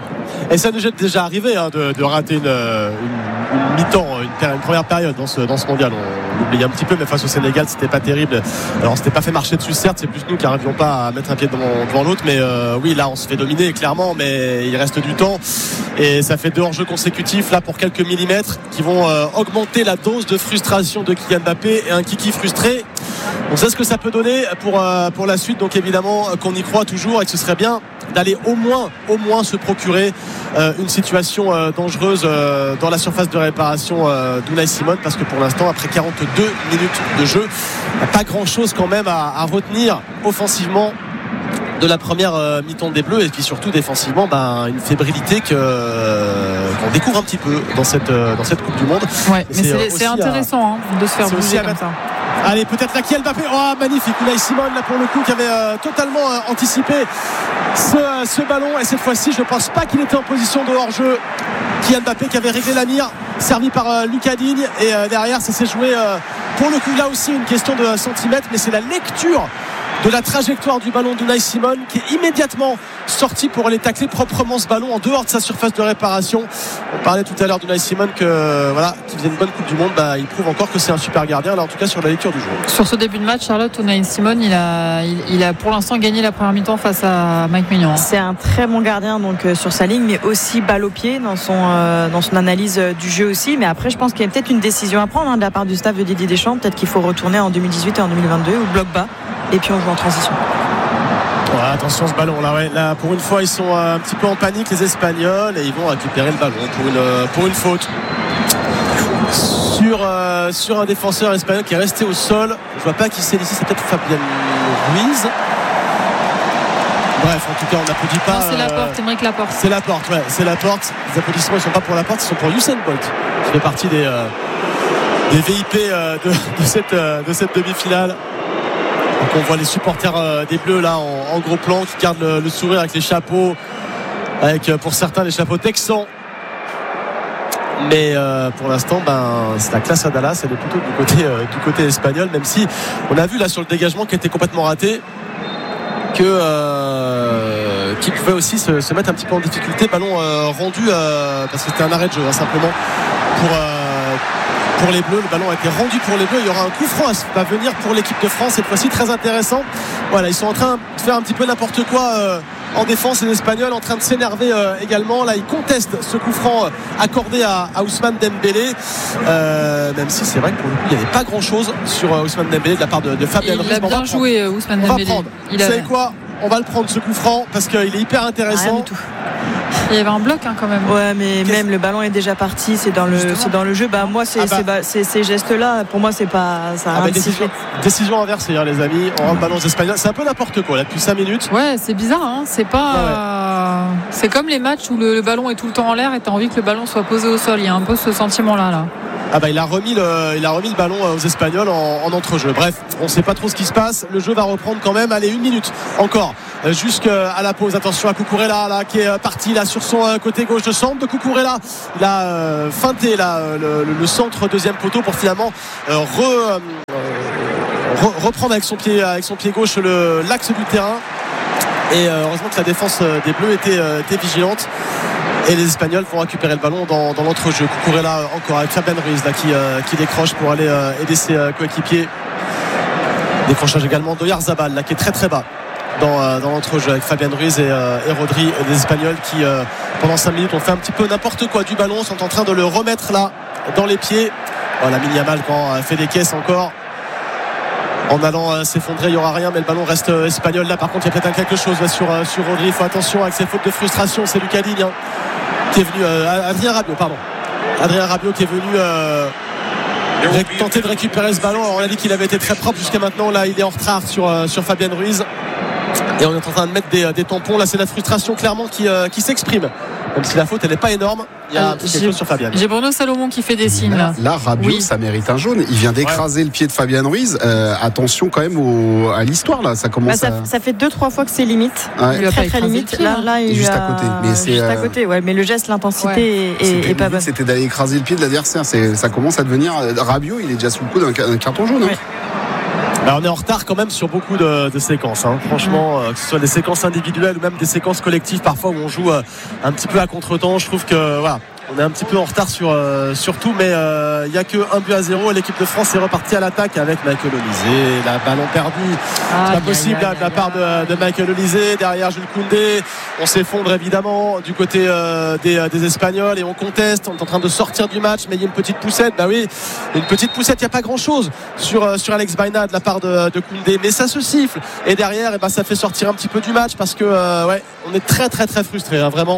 Speaker 1: Et ça nous est déjà arrivé hein, de, de rater une, une, une mi-temps, une, une première période dans ce, dans ce mondial. On, on oublie un petit peu, mais face au Sénégal, c'était pas terrible. Alors, on s'était pas fait marcher dessus, certes, c'est plus nous qui n'arrivions pas à mettre un pied devant, devant l'autre. Mais euh, oui, là, on se fait dominer, clairement, mais il reste du temps. Et ça fait deux hors-jeux consécutifs, là, pour quelques millimètres, qui vont euh, augmenter la dose de frustration de Kylian Mbappé et un Kiki frustré. On sait ce que ça peut donner pour, euh, pour la suite. Donc, évidemment, qu'on y croit toujours et que ce serait bien d'aller au moins, au moins se procurer euh, une situation euh, dangereuse euh, dans la surface de réparation euh, d'Unai Simon, parce que pour l'instant, après quarante-deux minutes de jeu, il n'y a pas grand chose quand même à, à retenir offensivement de la première euh, mi-temps des Bleus, et puis surtout défensivement, ben, une fébrilité que, euh, qu'on découvre un petit peu dans cette, euh, dans cette Coupe du Monde.
Speaker 3: Ouais, mais c'est, c'est, c'est intéressant à, hein, de se faire bouger comme mettre... ça.
Speaker 1: Allez, peut-être là Kylian Mbappé. Oh, magnifique. Unai Simon, là, pour le coup, qui avait euh, totalement euh, anticipé ce, euh, ce ballon. Et cette fois-ci, je ne pense pas qu'il était en position de hors-jeu. Kylian Mbappé qui avait réglé la mire, servi par euh, Lucas Digne. Et euh, derrière, ça s'est joué, euh, pour le coup, là aussi, une question de centimètres. Mais c'est la lecture de la trajectoire du ballon d'Unai Simon qui est immédiatement sorti pour aller tacler proprement ce ballon en dehors de sa surface de réparation. On parlait tout à l'heure d'Unai Simon que voilà, qui faisait une bonne Coupe du Monde, bah, il prouve encore que c'est un super gardien, là en tout cas sur la lecture du jeu.
Speaker 3: Sur ce début de match, Charlotte, Unai Simon il a, il, il a pour l'instant gagné la première mi-temps face à Mike Maignan.
Speaker 2: C'est un très bon gardien donc euh, sur sa ligne, mais aussi balle au pied dans son, euh, dans son analyse euh, du jeu aussi. Mais après je pense qu'il y a peut-être une décision à prendre hein, de la part du staff de Didier Deschamps. Peut-être qu'il faut retourner en deux mille dix-huit et en deux mille vingt-deux ou bloc bas, et puis on joue en transition.
Speaker 1: Ouais, attention ce ballon là, ouais. Là pour une fois ils sont un petit peu en panique les Espagnols, et ils vont récupérer le ballon pour une, pour une faute sur, euh, sur un défenseur espagnol qui est resté au sol. Je vois pas qui c'est ici, c'est peut-être Fabien Ruiz. Bref, en tout cas on n'applaudit pas.
Speaker 3: Non, c'est Laporte, Aymeric Laporte.
Speaker 1: C'est Laporte, ouais, c'est Laporte. Les applaudissements ils sont pas pour Laporte, ils sont pour Usain Bolt, qui fait partie des, euh, des V I P euh, de, de cette, euh, de cette demi-finale. Donc on voit les supporters euh, des Bleus là en, en gros plan qui gardent le, le sourire avec les chapeaux, avec euh, pour certains les chapeaux texans. Mais euh, pour l'instant ben, c'est la classe à Dallas, elle est plutôt du côté, euh, du côté espagnol, même si on a vu là sur le dégagement qui était complètement raté que euh, qui pouvait aussi se, se mettre un petit peu en difficulté. Ballon euh, rendu euh, parce que c'était un arrêt de jeu hein, simplement pour euh, pour les Bleus. Le ballon a été rendu pour les Bleus. Il y aura un coup franc à venir pour l'équipe de France cette fois-ci, très intéressant. Voilà, ils sont en train de faire un petit peu n'importe quoi euh, en défense, les Espagnols en train de s'énerver euh, également. Là, ils contestent ce coup franc accordé à, à Ousmane Dembélé, euh, même si c'est vrai que pour le coup, il n'y avait pas grand-chose sur euh, Ousmane Dembélé de la part de, de Fabien Ruiz.
Speaker 3: Il a bien joué, prendre. Ousmane
Speaker 1: on
Speaker 3: Dembélé.
Speaker 1: Va prendre.
Speaker 3: Il
Speaker 1: Vous
Speaker 3: a...
Speaker 1: savez quoi ? On va le prendre ce coup franc parce qu'il est hyper intéressant.
Speaker 2: Rien du tout.
Speaker 3: Il y avait un bloc hein, quand même.
Speaker 2: Ouais, mais Qu'est-ce... même le ballon est déjà parti. C'est dans le, c'est dans le jeu. Bah moi, c'est, ah bah. c'est, c'est, ces gestes-là, pour moi, c'est pas ça.
Speaker 1: Ah bah, décision, décision inversée, hein, les amis. On rend le ballon aux Espagnols. C'est un peu n'importe quoi là depuis cinq minutes.
Speaker 3: Ouais, c'est bizarre. Hein. C'est pas. Ouais, ouais. C'est comme les matchs où le, le ballon est tout le temps en l'air et t'as envie que le ballon soit posé au sol. Il y a un peu ce sentiment-là, là.
Speaker 1: Ah bah il a remis le, il a remis le ballon aux Espagnols en, en entrejeu. Bref, on ne sait pas trop ce qui se passe. Le jeu va reprendre quand même. Allez, une minute encore jusqu'à la pause. Attention à Cucurella là qui est parti là sur son côté gauche de centre de Cucurella. Il a euh, feinté là le, le, le centre deuxième poteau pour finalement euh, re, euh, re, reprendre avec son pied avec son pied gauche le, l'axe du terrain. Et euh, heureusement que la défense des Bleus était, euh, était vigilante. Et les Espagnols vont récupérer le ballon dans, dans l'entrejeu. Cucurella encore avec Fabien Ruiz là, qui, euh, qui décroche pour aller euh, aider ses euh, coéquipiers. Décrochage également d'Oyarzabal là, qui est très très bas dans, euh, dans l'entrejeu avec Fabien Ruiz et, euh, et Rodri. Et les Espagnols qui euh, pendant cinq minutes ont fait un petit peu n'importe quoi du ballon, sont en train de le remettre là dans les pieds. Voilà, Lamine Yamal quand euh, fait des caisses encore. En allant euh, s'effondrer, il n'y aura rien, mais le ballon reste euh, espagnol. Là, par contre, il y a peut-être quelque chose là, sur, euh, sur Rodri. Il faut attention avec ses fautes de frustration. C'est Lucas Digne hein, qui est venu. Euh, Adrien Rabiot, pardon. Adrien Rabiot qui est venu euh, ré- tenter de récupérer ce ballon. Alors, on a dit qu'il avait été très propre jusqu'à maintenant. Là, il est en retard sur, euh, sur Fabien Ruiz. Et on est en train de mettre des, des tampons. Là, c'est la frustration clairement qui, euh, qui s'exprime. Même si la faute, elle n'est pas énorme. Il y a euh, quelque chose sur Fabien.
Speaker 3: J'ai Bruno Salomon qui fait des signes.
Speaker 4: Là, là Rabiot, oui. Ça mérite un jaune. Il vient d'écraser ouais. le pied de Fabien Ruiz. Euh, attention quand même au, à l'histoire là. Ça commence.
Speaker 2: Bah, ça,
Speaker 4: à...
Speaker 2: ça fait deux trois fois que c'est limite.
Speaker 4: Ouais.
Speaker 2: Il très très limite. Là, là, il
Speaker 4: juste
Speaker 2: a...
Speaker 4: à côté. Mais c'est
Speaker 2: juste
Speaker 4: euh...
Speaker 2: à côté. Ouais. Mais le geste, l'intensité ouais. est, est pas bonne.
Speaker 4: C'était d'aller écraser le pied de l'adversaire. C'est, ça commence à devenir. Rabiot, il est déjà sous le coup d'un, d'un carton jaune.
Speaker 2: Ouais.
Speaker 4: Hein.
Speaker 1: Bah on est en retard quand même sur beaucoup de, de séquences hein. Franchement euh, que ce soit des séquences individuelles ou même des séquences collectives parfois où on joue euh, un petit peu à contre-temps. Je trouve que voilà, on est un petit peu en retard sur, euh, sur tout, mais il euh, n'y a que un but à zéro et l'équipe de France est repartie à l'attaque avec Michael Olysée. La ballon perdu, ah, c'est pas possible là, de la part de, de Michael Olysée. Derrière Jules Koundé, on s'effondre évidemment du côté euh, des, des Espagnols et on conteste. On est en train de sortir du match, mais il y a une petite poussette. Bah oui, une petite poussette, il n'y a pas grand chose sur, euh, sur Alex Baena de la part de, de Koundé, mais ça se siffle. Et derrière, et bah, ça fait sortir un petit peu du match parce que euh, ouais, on est très très très frustré, hein, vraiment.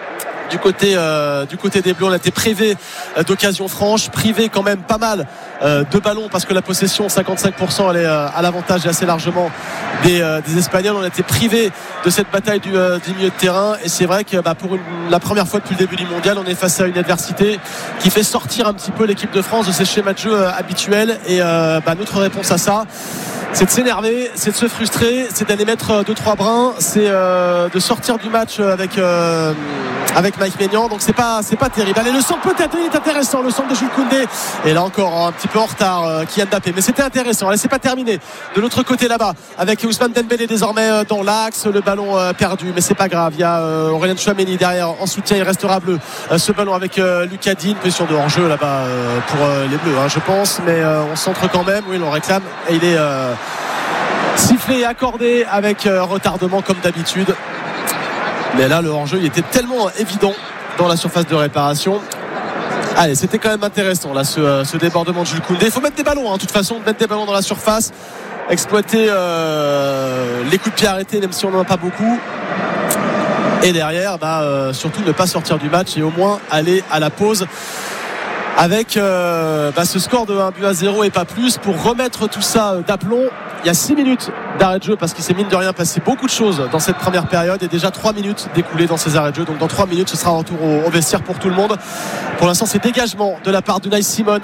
Speaker 1: Du côté, euh, du côté des Bleus, on a été privé euh, d'occasions franches, privé quand même pas mal euh, de ballons parce que la possession cinquante-cinq pour cent elle est euh, à l'avantage et assez largement des, euh, des Espagnols. On a été privé de cette bataille du, euh, du milieu de terrain et c'est vrai que bah, pour une, la première fois depuis le début du mondial, on est face à une adversité qui fait sortir un petit peu l'équipe de France de ses schémas de jeu euh, habituels et euh, bah, notre réponse à ça, c'est de s'énerver, c'est de se frustrer, c'est d'aller mettre deux trois brins, c'est euh, de sortir du match avec euh, avec Mike Maignan. Donc c'est pas c'est pas terrible. Allez, le centre peut-être il est intéressant, le centre de Jules Koundé. Et là encore un petit peu en retard euh, Kylian Mbappé, mais c'était intéressant. Allez, c'est pas terminé. De l'autre côté là-bas avec Ousmane Dembélé désormais euh, dans l'axe, le ballon euh, perdu, mais c'est pas grave. Il y a euh, Aurélien Tchouaméni derrière en soutien, il restera bleu. Euh, ce ballon avec euh, Lucas Digne, position de hors-jeu là-bas euh, pour euh, les Bleus, hein, je pense, mais euh, on centre quand même. Oui, on réclame et il est euh, sifflé et accordé avec euh, retardement comme d'habitude. Mais là le hors-jeu il était tellement évident dans la surface de réparation. Allez, c'était quand même intéressant là ce, euh, ce débordement de Jules Koundé. Il faut mettre des ballons hein, de toute façon, mettre des ballons dans la surface, exploiter euh, les coups de pied arrêtés même si on n'en a pas beaucoup. Et derrière bah, euh, surtout ne pas sortir du match et au moins aller à la pause avec euh, bah, ce score de un but à zéro et pas plus pour remettre tout ça d'aplomb. Il y a six minutes d'arrêt de jeu parce qu'il s'est mine de rien passé beaucoup de choses dans cette première période et déjà trois minutes découlées dans ces arrêts de jeu. Donc dans trois minutes ce sera un retour au, au vestiaire pour tout le monde. Pour l'instant c'est dégagement de la part d'Unai Simon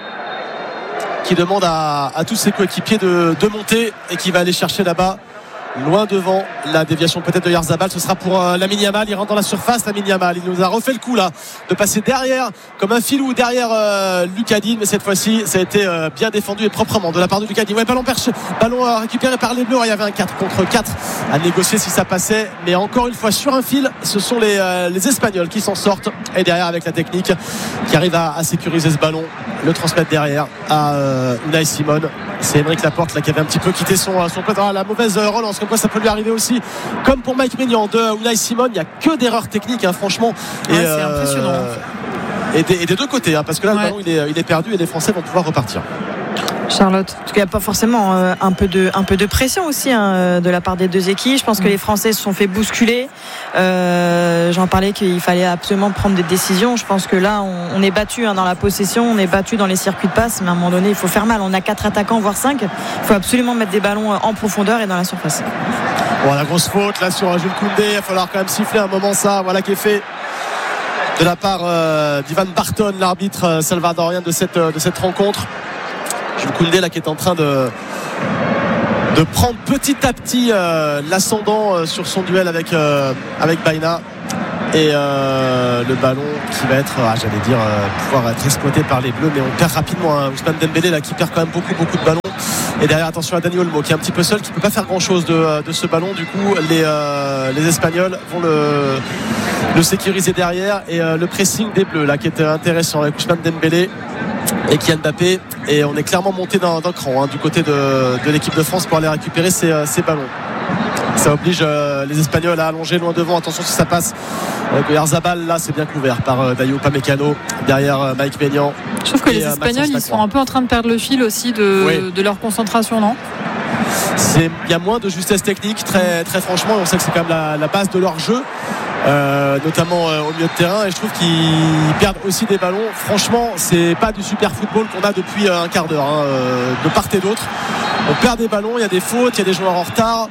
Speaker 1: qui demande à, à tous ses coéquipiers de, de monter et qui va aller chercher là-bas loin devant la déviation peut-être de Oyarzabal. Ce sera pour euh, Lamine Yamal, il rentre dans la surface. Lamine Yamal, il nous a refait le coup là de passer derrière comme un filou derrière euh, Lucas Digne, mais cette fois-ci ça a été euh, bien défendu et proprement de la part de Lucas Digne. Ouais, ballon perché, ballon euh, récupéré par les Bleus. Il y avait un quatre contre quatre à négocier si ça passait, mais encore une fois sur un fil ce sont les, euh, les Espagnols qui s'en sortent et derrière avec la technique qui arrive à, à sécuriser ce ballon, le transmettre derrière à euh, Unai Simon C'est Aymeric Laporte là, qui avait un petit peu quitté son, son poste. Ah, la mauvaise relance, comme quoi ça peut lui arriver aussi. Comme pour Mike Maignan de Unai Simon, il n'y a que d'erreurs techniques, hein, franchement.
Speaker 3: Et, ouais, c'est euh, impressionnant.
Speaker 1: Et des, et des deux côtés, hein, parce que là, ouais. le ballon il est, il est perdu et les Français vont pouvoir repartir.
Speaker 2: Charlotte, en tout cas, pas forcément euh, un peu de un peu de pression aussi hein, de la part des deux équipes. Je pense que les Français se sont fait bousculer. Euh, j'en parlais qu'il fallait absolument prendre des décisions. Je pense que là, on, on est battu hein, dans la possession, on est battu dans les circuits de passe, mais à un moment donné, il faut faire mal. On a quatre attaquants, voire cinq. Il faut absolument mettre des ballons en profondeur et dans la surface.
Speaker 1: Bon, la grosse faute là sur Jules Koundé. Il va falloir quand même siffler un moment ça. Voilà qui est fait de la part euh, d'Ivan Barton, l'arbitre euh, salvadorien de cette euh, de cette rencontre. Jules Koundé là qui est en train de de prendre petit à petit euh, l'ascendant euh, sur son duel avec euh, avec Baena et euh, le ballon qui va être ah, j'allais dire euh, pouvoir être exploité par les Bleus, mais on perd rapidement hein. Ousmane Dembélé là qui perd quand même beaucoup beaucoup de ballons. Et derrière, attention à Dani Olmo qui est un petit peu seul, qui ne peut pas faire grand chose de, de ce ballon. Du coup les, euh, les Espagnols vont le, le sécuriser derrière. Et euh, le pressing des Bleus là qui était intéressant avec Ousmane Dembélé et Kylian Mbappé. Et on est clairement monté d'un, d'un cran hein, du côté de, de l'équipe de France pour aller récupérer ces, ces ballons. Ça oblige euh, les Espagnols à allonger loin devant. Attention si ça passe avec Oyarzabal, là c'est bien couvert par euh, Dayo Upamecano derrière euh, Mike Maignan.
Speaker 3: Je trouve que les Espagnols ils sont un peu en train de perdre le fil aussi de, oui. de leur concentration, non?
Speaker 1: Il y a moins de justesse technique, très, très franchement. On sait que c'est quand même la, la base de leur jeu, euh, notamment euh, au milieu de terrain. Et je trouve qu'ils perdent aussi des ballons. Franchement, c'est pas du super football qu'on a depuis euh, un quart d'heure, hein, euh, de part et d'autre. On perd des ballons, il y a des fautes, il y a des joueurs en retard.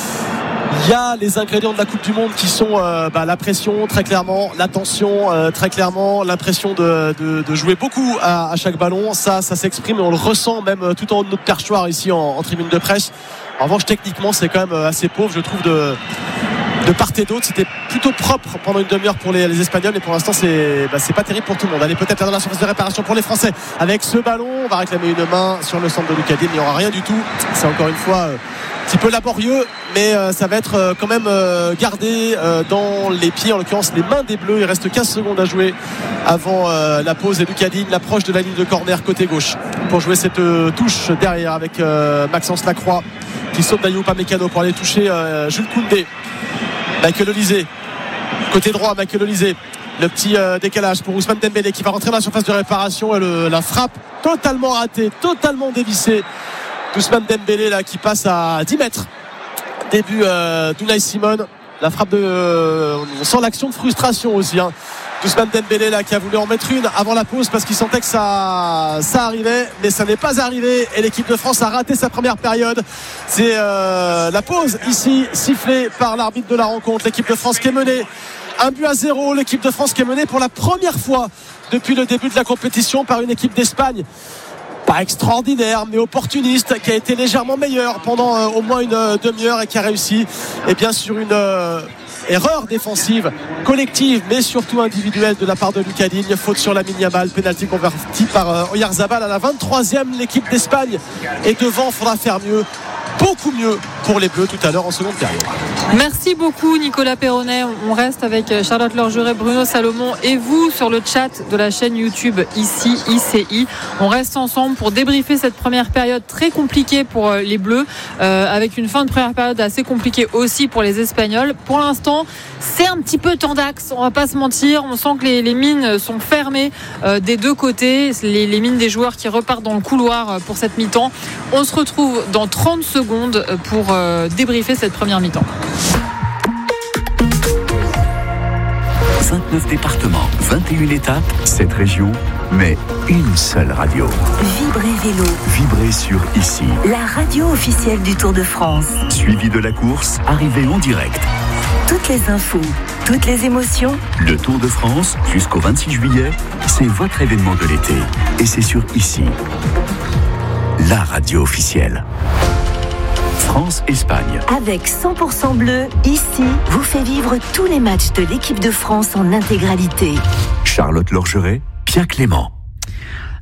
Speaker 1: Il y a les ingrédients de la Coupe du Monde qui sont euh, bah, la pression très clairement, la tension euh, très clairement, l'impression de, de, de jouer beaucoup à, à chaque ballon. Ça, ça s'exprime et on le ressent même euh, tout en haut de notre perchoir ici en, en tribune de presse. En revanche, techniquement, c'est quand même euh, assez pauvre, je trouve, de, de part et d'autre. C'était plutôt propre pendant une demi-heure pour les, les Espagnols, mais pour l'instant, c'est, bah, c'est pas terrible pour tout le monde. Allez, peut-être dans la surface de réparation pour les Français. Avec ce ballon, on va réclamer une main sur le centre de Lucas Digne. Il n'y aura rien du tout. C'est encore une fois euh, un petit peu laborieux, mais euh, ça va être euh, quand même euh, gardé euh, dans les pieds, en l'occurrence les mains des Bleus. Il reste quinze secondes à jouer avant euh, la pause et Lucas Digne l'approche de la ligne de corner côté gauche pour jouer cette euh, touche derrière avec euh, Maxence Lacroix qui saute Dayo Upamecano pour aller toucher euh, Jules Koundé. Michael Olysée côté droit, Michael Olysée, le petit euh, décalage pour Ousmane Dembélé qui va rentrer dans la surface de réparation et le, la frappe totalement ratée, totalement dévissée d'Ousmane Dembélé là qui passe à dix mètres. Début euh, d'Unai Simon, la frappe de euh, on sent l'action de frustration aussi hein. Ousmane Dembélé là qui a voulu en mettre une avant la pause parce qu'il sentait que ça, ça arrivait, mais ça n'est pas arrivé et l'équipe de France a raté sa première période. C'est euh, la pause ici sifflée par l'arbitre de la rencontre. L'équipe de France qui est menée un but à zéro, l'équipe de France qui est menée pour la première fois depuis le début de la compétition par une équipe d'Espagne pas extraordinaire mais opportuniste, qui a été légèrement meilleur pendant euh, au moins une euh, demi-heure et qui a réussi et bien sur une euh, erreur défensive collective mais surtout individuelle de la part de Lucas Digne. Faute sur Lamine Yamal, pénalty converti par euh, Oyarzabal à la vingt-troisième. L'équipe d'Espagne est devant, faudra faire mieux, beaucoup mieux pour les Bleus tout à l'heure en seconde période.
Speaker 3: Merci beaucoup Nicolas Perronnet. On reste avec Charlotte Lorgeret, Bruno Salomon et vous sur le chat de la chaîne YouTube ici I C I. On reste ensemble pour débriefer cette première période très compliquée pour les Bleus, euh, avec une fin de première période assez compliquée aussi pour les Espagnols. Pour l'instant, c'est un petit peu tendax, on va pas se mentir. On sent que les, les mines sont fermées euh, des deux côtés, les, les mines des joueurs qui repartent dans le couloir pour cette mi-temps. On se retrouve dans trente secondes pour euh, débriefer cette première mi-temps.
Speaker 6: vingt-neuf départements, vingt et une étapes, sept régions, mais une seule radio.
Speaker 5: Vibrez Vélo.
Speaker 6: Vibrez sur Ici.
Speaker 5: La radio officielle du Tour de France.
Speaker 6: Suivi de la course, arrivée en direct.
Speaker 5: Toutes les infos, toutes les émotions.
Speaker 6: Le Tour de France, jusqu'au vingt-six juillet, c'est votre événement de l'été. Et c'est sur Ici. La radio officielle. France-Espagne.
Speaker 5: Avec cent pour cent bleu, Ici vous fait vivre tous les matchs de l'équipe de France en intégralité.
Speaker 6: Charlotte Lorgeret, Pierre Clément.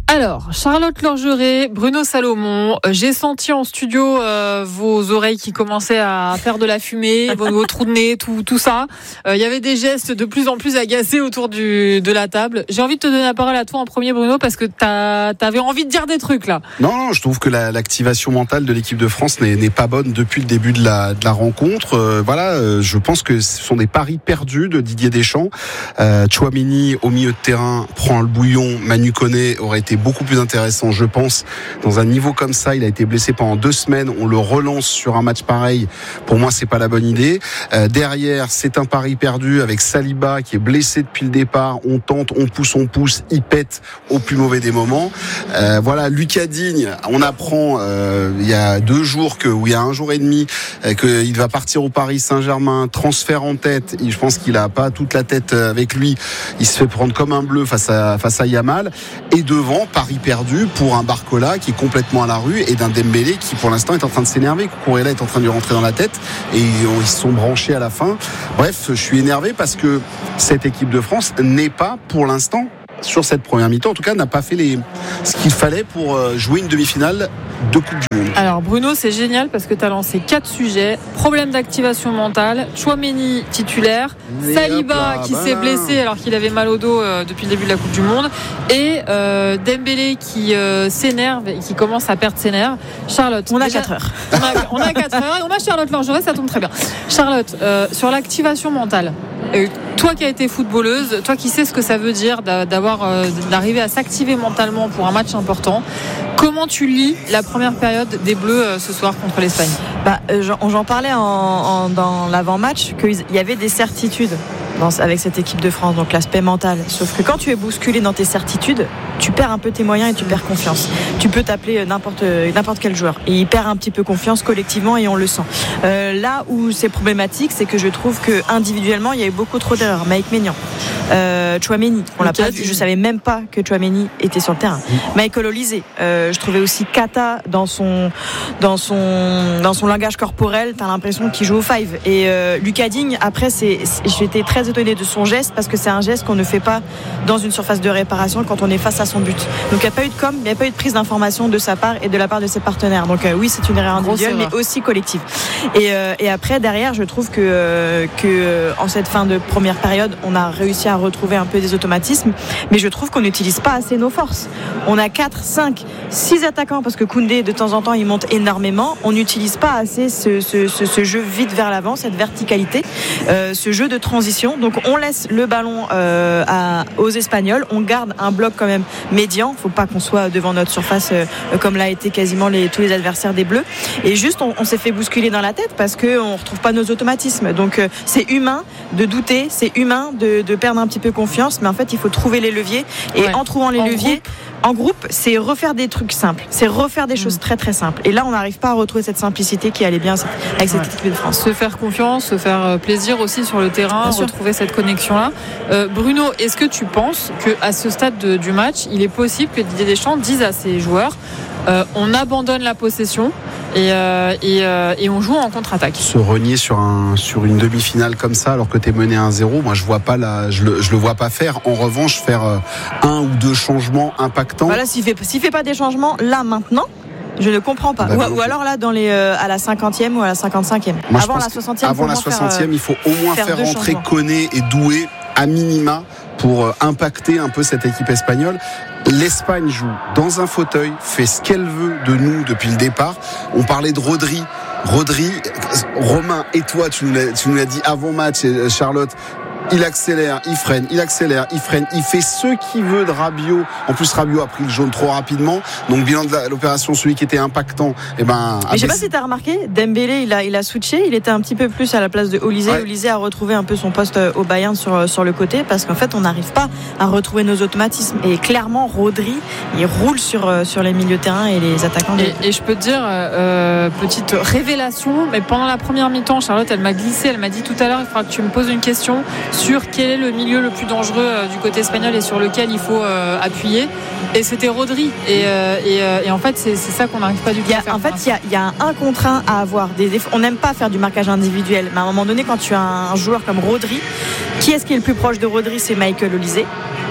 Speaker 3: Alors, Charlotte Lorgeret, Bruno Salomon, j'ai senti en studio euh, vos oreilles qui commençaient à faire de la fumée, vos, vos trous de nez, tout, tout ça. Il euh, y avait des gestes de plus en plus agacés autour du, de la table. J'ai envie de te donner la parole à toi en premier, Bruno, parce que t'as, t'avais envie de dire des trucs là.
Speaker 4: Non, non, je trouve que la, l'activation mentale de l'équipe de France n'est, n'est pas bonne depuis le début de la, de la rencontre. Euh, voilà, euh, je pense que ce sont des paris perdus de Didier Deschamps. Euh, Tchouaméni au milieu de terrain prend le bouillon. Manu Koné aurait été beaucoup plus intéressant, je pense, dans un niveau comme ça. Il a été blessé pendant deux semaines, on le relance sur un match pareil. Pour moi, c'est pas la bonne idée. Euh, derrière, c'est un pari perdu avec Saliba qui est blessé depuis le départ. On tente, on pousse, on pousse, il pète au plus mauvais des moments. Euh, voilà, Lucas Digne, on apprend euh, il y a deux jours que, ou il y a un jour et demi, euh, qu'il va partir au Paris Saint-Germain, transfert en tête. Et je pense qu'il a pas toute la tête avec lui. Il se fait prendre comme un bleu face à face à Yamal. Et devant, pari perdu pour un Barcola qui est complètement à la rue et d'un Dembélé qui pour l'instant est en train de s'énerver. Cucurella est en train de lui rentrer dans la tête et ils se sont branchés à la fin. Bref, je suis énervé parce que cette équipe de France n'est pas pour l'instant, sur cette première mi-temps en tout cas, n'a pas fait les, ce qu'il fallait pour jouer une demi-finale de Coupe du Monde.
Speaker 3: Alors Bruno, c'est génial parce que tu as lancé quatre sujets. Problème d'activation mentale, Tchouaméni titulaire, mais Saliba là, qui bah s'est blessé alors qu'il avait mal au dos euh, depuis le début de la Coupe du Monde, et euh, Dembélé qui euh, s'énerve et qui commence à perdre ses nerfs. Charlotte,
Speaker 2: on a
Speaker 3: déjà,
Speaker 2: quatre heures.
Speaker 3: On a, on a quatre heures. On a Charlotte Lorgeret, ça tombe très bien. Charlotte, euh, sur l'activation mentale, euh, toi qui as été footballeuse, toi qui sais ce que ça veut dire d'avoir, euh, d'arriver à s'activer mentalement pour un match important, comment tu lis la première période des Bleus euh, ce soir contre l'Espagne?
Speaker 2: Bah, euh, j'en, j'en parlais en, en, dans l'avant-match qu'il y avait des certitudes dans, avec cette équipe de France, donc l'aspect mental. Sauf que quand tu es bousculé dans tes certitudes, tu perds un peu tes moyens et tu perds confiance. Tu peux t'appeler n'importe, n'importe quel joueur et il perd un petit peu confiance collectivement et on le sent. Euh, là où c'est problématique, c'est que je trouve que individuellement il y a eu beaucoup trop d'erreurs. Mike Maignan, euh, Tchouaméni, on l'a pas vu, je savais même pas que Tchouaméni était sur le terrain. Michael Olise, euh, je trouvais aussi Kata dans son dans son dans son langage corporel, t'as l'impression qu'il joue au five. Et euh, Lucas Digne, après c'est, c'est j'étais très étonnée de son geste parce que c'est un geste qu'on ne fait pas dans une surface de réparation quand on est face à son but. Donc il n'y a pas eu de com, il n'y a pas eu de prise d'information de sa part et de la part de ses partenaires. Donc euh, oui, c'est une erreur individuelle mais aussi collective. Et, euh, et après derrière, je trouve que euh, que euh, en cette fin de première période, on a réussi à retrouver un peu des automatismes, mais je trouve qu'on n'utilise pas assez nos forces. On a quatre, cinq, six attaquants parce que Koundé de temps en temps il monte énormément. On n'utilise pas assez ce, ce, ce, ce jeu vite vers l'avant, cette verticalité, euh, ce jeu de transition. Donc on laisse le ballon euh, à, aux Espagnols, on garde un bloc quand même médian. Faut pas qu'on soit devant notre surface euh, comme l'a été quasiment les, tous les adversaires des Bleus. Et juste on, on s'est fait bousculer dans la tête parce que on retrouve pas nos automatismes. Donc euh, c'est humain de douter, c'est humain de, de perdre un petit peu confiance, mais en fait il faut trouver les leviers. Et ouais. en trouvant les en leviers. Groupe. En groupe, c'est refaire des trucs simples, c'est refaire des choses très très simples. Et là, on n'arrive pas à retrouver cette simplicité qui allait bien avec cette ouais. équipe de France.
Speaker 3: Se faire confiance, se faire plaisir aussi sur le terrain, bien retrouver sûr. Cette connexion-là. Euh, Bruno, est-ce que tu penses qu'à ce stade de, du match, il est possible que Didier Deschamps dise à ses joueurs euh, on abandonne la possession et, euh, et, euh, et on joue en contre-attaque?
Speaker 4: Se renier sur, un, sur une demi-finale comme ça alors que tu es mené à un zéro, moi je vois pas la, je le, je le vois pas faire. En revanche, faire euh, un ou deux changements impactants.
Speaker 2: Voilà, s'il fait, s'il fait pas des changements là maintenant, je ne comprends pas. Bah, ou, ou alors là, dans les, euh, à la cinquantième ou à la cinquante-cinquième.
Speaker 4: Moi,
Speaker 2: avant la soixantième,
Speaker 4: avant la soixantième, il faut au moins faire, faire rentrer Koné et Doué à minima pour euh, impacter un peu cette équipe espagnole. L'Espagne joue dans un fauteuil, fait ce qu'elle veut de nous depuis le départ. On parlait de Rodri. Rodri, Romain et toi, tu nous l'as, tu nous l'as dit avant match, Charlotte. Il accélère, il freine, il accélère, il freine, il fait ce qu'il veut de Rabiot. En plus, Rabiot a pris le jaune trop rapidement. Donc, bilan de la, l'opération, celui qui était impactant, eh ben.
Speaker 2: Mais je sais pas si t'as remarqué, Dembélé, il a, il a switché, il était un petit peu plus à la place de Olise. Ouais. Olise a retrouvé un peu son poste au Bayern sur, sur le côté parce qu'en fait, on n'arrive pas à retrouver nos automatismes. Et clairement, Rodri, il roule sur, sur les milieux de terrain et les attaquants.
Speaker 3: Et, et je peux te dire, euh, petite révélation, mais pendant la première mi-temps, Charlotte, elle m'a glissé, elle m'a dit tout à l'heure, il faudra que tu me poses une question sur quel est le milieu le plus dangereux euh, du côté espagnol et sur lequel il faut euh, appuyer. Et c'était Rodri. Et, euh, et, euh, et en fait, c'est, c'est ça qu'on n'arrive pas du tout
Speaker 2: a,
Speaker 3: à faire.
Speaker 2: En fait, il y a, y a un un contre un à avoir. Des, des, on n'aime pas faire du marquage individuel. Mais à un moment donné, quand tu as un joueur comme Rodri, qui est-ce qui est le plus proche de Rodri? C'est Michael Olise.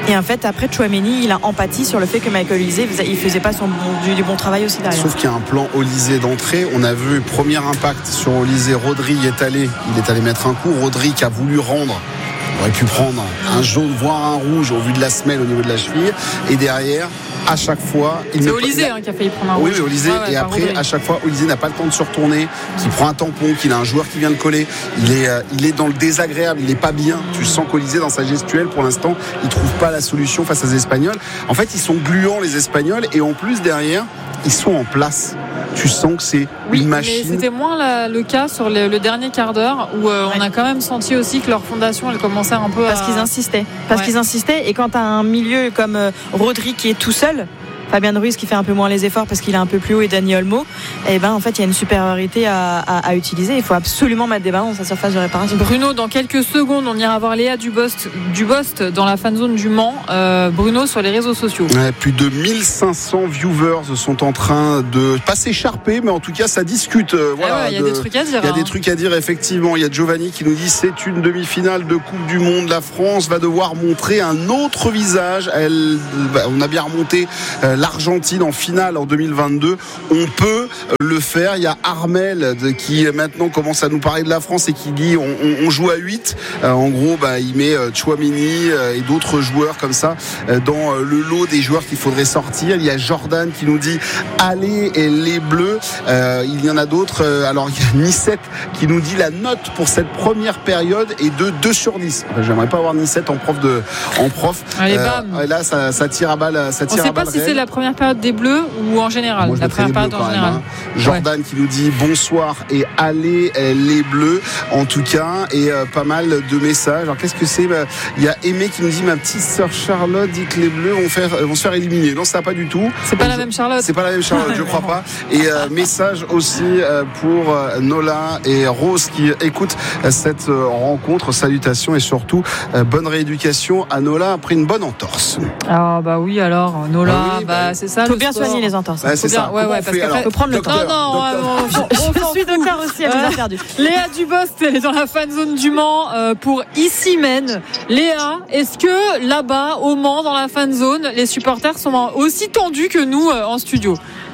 Speaker 2: Et en fait, après, Tchouaméni, il a empathie sur le fait que Michael Olise, il faisait pas son bon, du, du bon travail aussi derrière.
Speaker 4: Sauf qu'il y a un plan Olise d'entrée. On a vu premier impact sur Olise. Rodri est allé, il est allé mettre un coup. Rodri qui a voulu rendre. On aurait pu prendre un jaune, voire un rouge au vu de la semelle au niveau de la cheville. Et derrière, à chaque fois, il
Speaker 3: c'est
Speaker 4: ne...
Speaker 3: Olise hein, qui a failli prendre un
Speaker 4: oui,
Speaker 3: rouge.
Speaker 4: Oui, Olise.
Speaker 3: Ouais, ouais,
Speaker 4: et après,
Speaker 3: Rodri.
Speaker 4: à chaque fois, Olise n'a pas le temps de se retourner, qu'il prend un tampon, qu'il a un joueur qui vient le coller. Il est, euh, il est dans le désagréable, il n'est pas bien. Tu sens qu'Olise, dans sa gestuelle, pour l'instant, il trouve pas la solution face aux Espagnols. En fait, ils sont gluants, les Espagnols, et en plus, derrière, ils sont en place. Tu sens que c'est
Speaker 3: oui,
Speaker 4: une machine.
Speaker 3: Mais c'était moins la, le cas sur le, le dernier quart d'heure où euh, ouais. on a quand même senti aussi que leur fondation elle commençait un peu
Speaker 2: parce
Speaker 3: à...
Speaker 2: qu'ils insistaient parce
Speaker 3: ouais.
Speaker 2: qu'ils insistaient et quand tu as un milieu comme euh, Rodri qui est tout seul, Fabien Ruiz qui fait un peu moins les efforts parce qu'il est un peu plus haut et Dani Olmo, et ben en fait il y a une supériorité à, à, à utiliser. Il faut absolument mettre des ballons dans sa surface de réparation.
Speaker 3: Bruno, dans quelques secondes on ira voir Léa Dubost, Dubost dans la fan zone du Mans. euh, Bruno sur les réseaux sociaux.
Speaker 4: Ouais, plus de mille cinq cents viewers sont en train de pas s'écharper, mais en tout cas ça discute. Euh, voilà,
Speaker 3: il ah ouais, y a
Speaker 4: de,
Speaker 3: des trucs à dire.
Speaker 4: Il y a
Speaker 3: hein.
Speaker 4: des trucs à dire effectivement. Il y a Giovanni qui nous dit c'est une demi-finale de Coupe du Monde. La France va devoir montrer un autre visage. Elle, bah, on a bien remonté euh, l'Argentine en finale en deux mille vingt-deux. On peut le faire. Il y a Armel de, qui maintenant commence à nous parler de la France et qui dit on, on, on joue à huit. Euh, en gros, bah, il met euh, Tchouaméni euh, et d'autres joueurs comme ça euh, dans euh, le lot des joueurs qu'il faudrait sortir. Il y a Jordan qui nous dit allez et les Bleus. Euh, il y en a d'autres. Euh, alors il y a Nicette qui nous dit la note pour cette première période est de deux sur dix. Enfin, j'aimerais pas avoir Nicette en prof de en prof.
Speaker 3: Allez,
Speaker 4: euh,
Speaker 3: bam.
Speaker 4: Là ça, ça tire à balle. Ça tire
Speaker 3: on ne sait
Speaker 4: à
Speaker 3: pas
Speaker 4: balle
Speaker 3: si
Speaker 4: réelle.
Speaker 3: c'est la première période des Bleus ou en général.
Speaker 4: Moi,
Speaker 3: la première période en général.
Speaker 4: Même, hein. Jordan ouais. qui nous dit bonsoir et allez les Bleus en tout cas, et euh, pas mal de messages. Alors qu'est-ce que c'est? Bah, il y a Aimé qui nous dit ma petite sœur Charlotte dit que les Bleus vont faire vont se faire éliminer. Non, ça pas du tout.
Speaker 3: C'est pas Donc, la même Charlotte.
Speaker 4: C'est pas la même Charlotte, je crois pas. Et euh, message aussi euh, pour euh, Nola et Rose qui écoutent euh, cette euh, rencontre. Salutations et surtout euh, bonne rééducation à Nola après une bonne entorse.
Speaker 3: Ah bah oui alors Nola,
Speaker 4: ah oui,
Speaker 3: bah,
Speaker 4: bah,
Speaker 3: c'est ça.
Speaker 2: Faut bien sport. Soigner les entorses.
Speaker 4: Ouais, c'est
Speaker 3: bien,
Speaker 4: ça.
Speaker 3: ouais, ouais, parce qu'il
Speaker 2: faut prendre le
Speaker 3: temps. Non, non,
Speaker 2: euh, je, je suis docteur aussi, elle nous a perdu.
Speaker 3: Léa Dubost, elle est dans la fan zone du Mans euh, pour Ici Men. Léa, est-ce que là-bas, au Mans, dans la fan zone, les supporters sont aussi tendus que nous euh, en studio?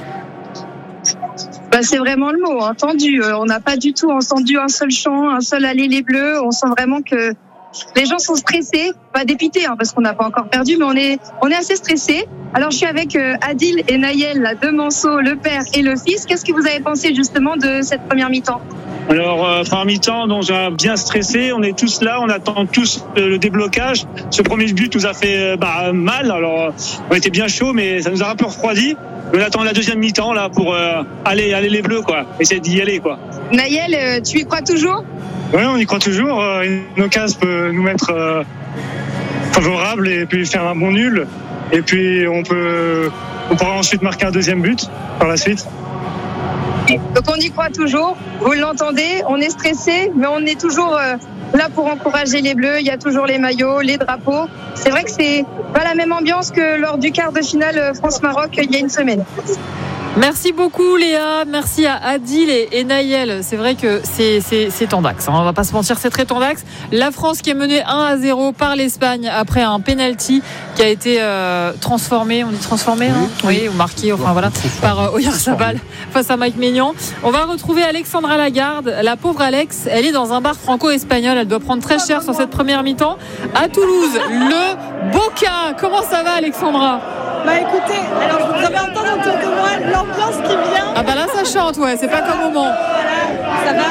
Speaker 7: Bah, c'est vraiment le mot, hein, tendu. Euh, on n'a pas du tout entendu un seul chant, un seul aller les Bleus. On sent vraiment que les gens sont stressés, pas dépités, hein, parce qu'on n'a pas encore perdu, mais on est, on est assez stressés. Alors, je suis avec euh, Adil et Naël, là, deux Manceau, le père et le fils. Qu'est-ce que vous avez pensé justement de cette première mi-temps?
Speaker 8: Alors, euh, première mi-temps, donc j'ai bien stressé. On est tous là, on attend tous euh, le déblocage. Ce premier but nous a fait euh, bah, mal. Alors, on était bien chaud, mais ça nous a un peu refroidi. On attend la deuxième mi-temps là pour euh, aller, aller les Bleus, quoi. Essayer d'y aller, quoi.
Speaker 7: Naël, euh, tu y crois toujours?
Speaker 8: Oui, on y croit toujours. Une occasion peut nous mettre euh, favorable et puis faire un bon nul. Et puis on peut, on pourra ensuite marquer un deuxième but par la suite.
Speaker 7: Donc on y croit toujours. Vous l'entendez, on est stressé, mais on est toujours euh, là pour encourager les Bleus. Il y a toujours les maillots, les drapeaux. C'est vrai que c'est pas la même ambiance que lors du quart de finale France-Maroc il y a une semaine.
Speaker 3: Merci beaucoup Léa, merci à Adil et, et Naël. C'est vrai que c'est, c'est, c'est tendax, hein. On va pas se mentir, c'est très tendax. La France qui est menée un à zéro par l'Espagne après un penalty qui a été euh, transformé, on dit transformé, hein oui, oui, ou marqué, enfin voilà, par euh, Oyarzabal face à Mike Maignan. On va retrouver Alexandra Lagarde. La pauvre Alex, elle est dans un bar franco-espagnol, elle doit prendre très cher sur cette première mi-temps. À Toulouse, le Boca. Comment ça va Alexandra?
Speaker 9: Bah écoutez, alors vous avez entendu autour de moi l'ambiance qui vient.
Speaker 3: Ah bah là ça chante, ouais, c'est pas comme au Mans.
Speaker 9: Voilà, ça va.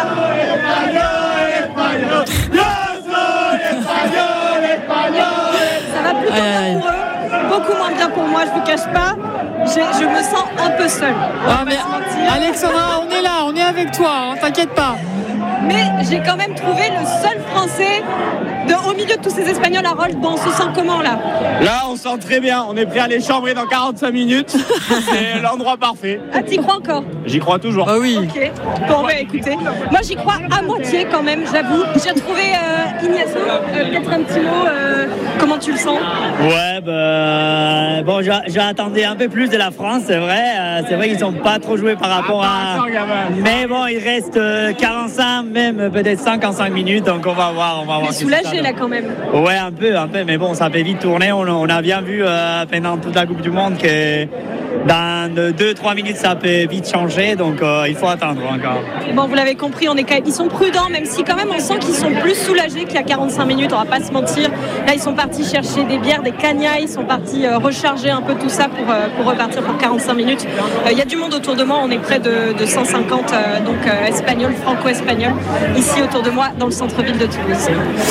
Speaker 9: Ça va plutôt bien pour eux, beaucoup moins bien pour moi, je vous cache pas. Je, je me sens un peu seule.
Speaker 3: Ah mais Alexandra, on est là, on est avec toi, hein, t'inquiète pas.
Speaker 9: Mais j'ai quand même trouvé le seul Français de, au milieu de tous ces Espagnols. Harold, bon, on se sent comment là?
Speaker 10: Là, on sent très bien. On est prêt à les chambrer dans quarante-cinq minutes. C'est l'endroit parfait.
Speaker 9: Ah, t'y crois encore?
Speaker 10: J'y crois toujours.
Speaker 3: Ah oui.
Speaker 9: Ok. Bon, bah écoutez, moi j'y crois à moitié quand même, j'avoue. J'ai retrouvé euh, Ignacio. Euh, peut-être un petit mot. Euh, comment tu le sens?
Speaker 10: Ouais, bah,
Speaker 11: Euh, bon, j'attendais un peu plus de la France, c'est vrai. Euh, c'est vrai qu'ils sont pas trop joués par rapport à. Mais bon, il reste quarante-cinq, même peut-être cinquante-cinq minutes, donc on va voir, on va voir.
Speaker 9: Mais soulagé là quand même.
Speaker 11: Ouais, un peu, un peu, mais bon, ça fait vite tourner. On, on a bien vu euh, pendant toute la Coupe du Monde que dans deux trois minutes, ça peut vite changer, donc euh, il faut attendre encore.
Speaker 9: Bon, vous l'avez compris, on est quand même, ils sont prudents, même si quand même on sent qu'ils sont plus soulagés qu'il y a quarante-cinq minutes. On va pas se mentir. Là, ils sont partis chercher des bières, des cagnas, ils sont partis euh, recharger un peu tout ça pour, euh, pour repartir pour quarante-cinq minutes. Il euh, y a du monde autour de moi, on est près de, de cent cinquante euh, donc euh, espagnols, franco-espagnols, ici autour de moi dans le centre-ville de Toulouse.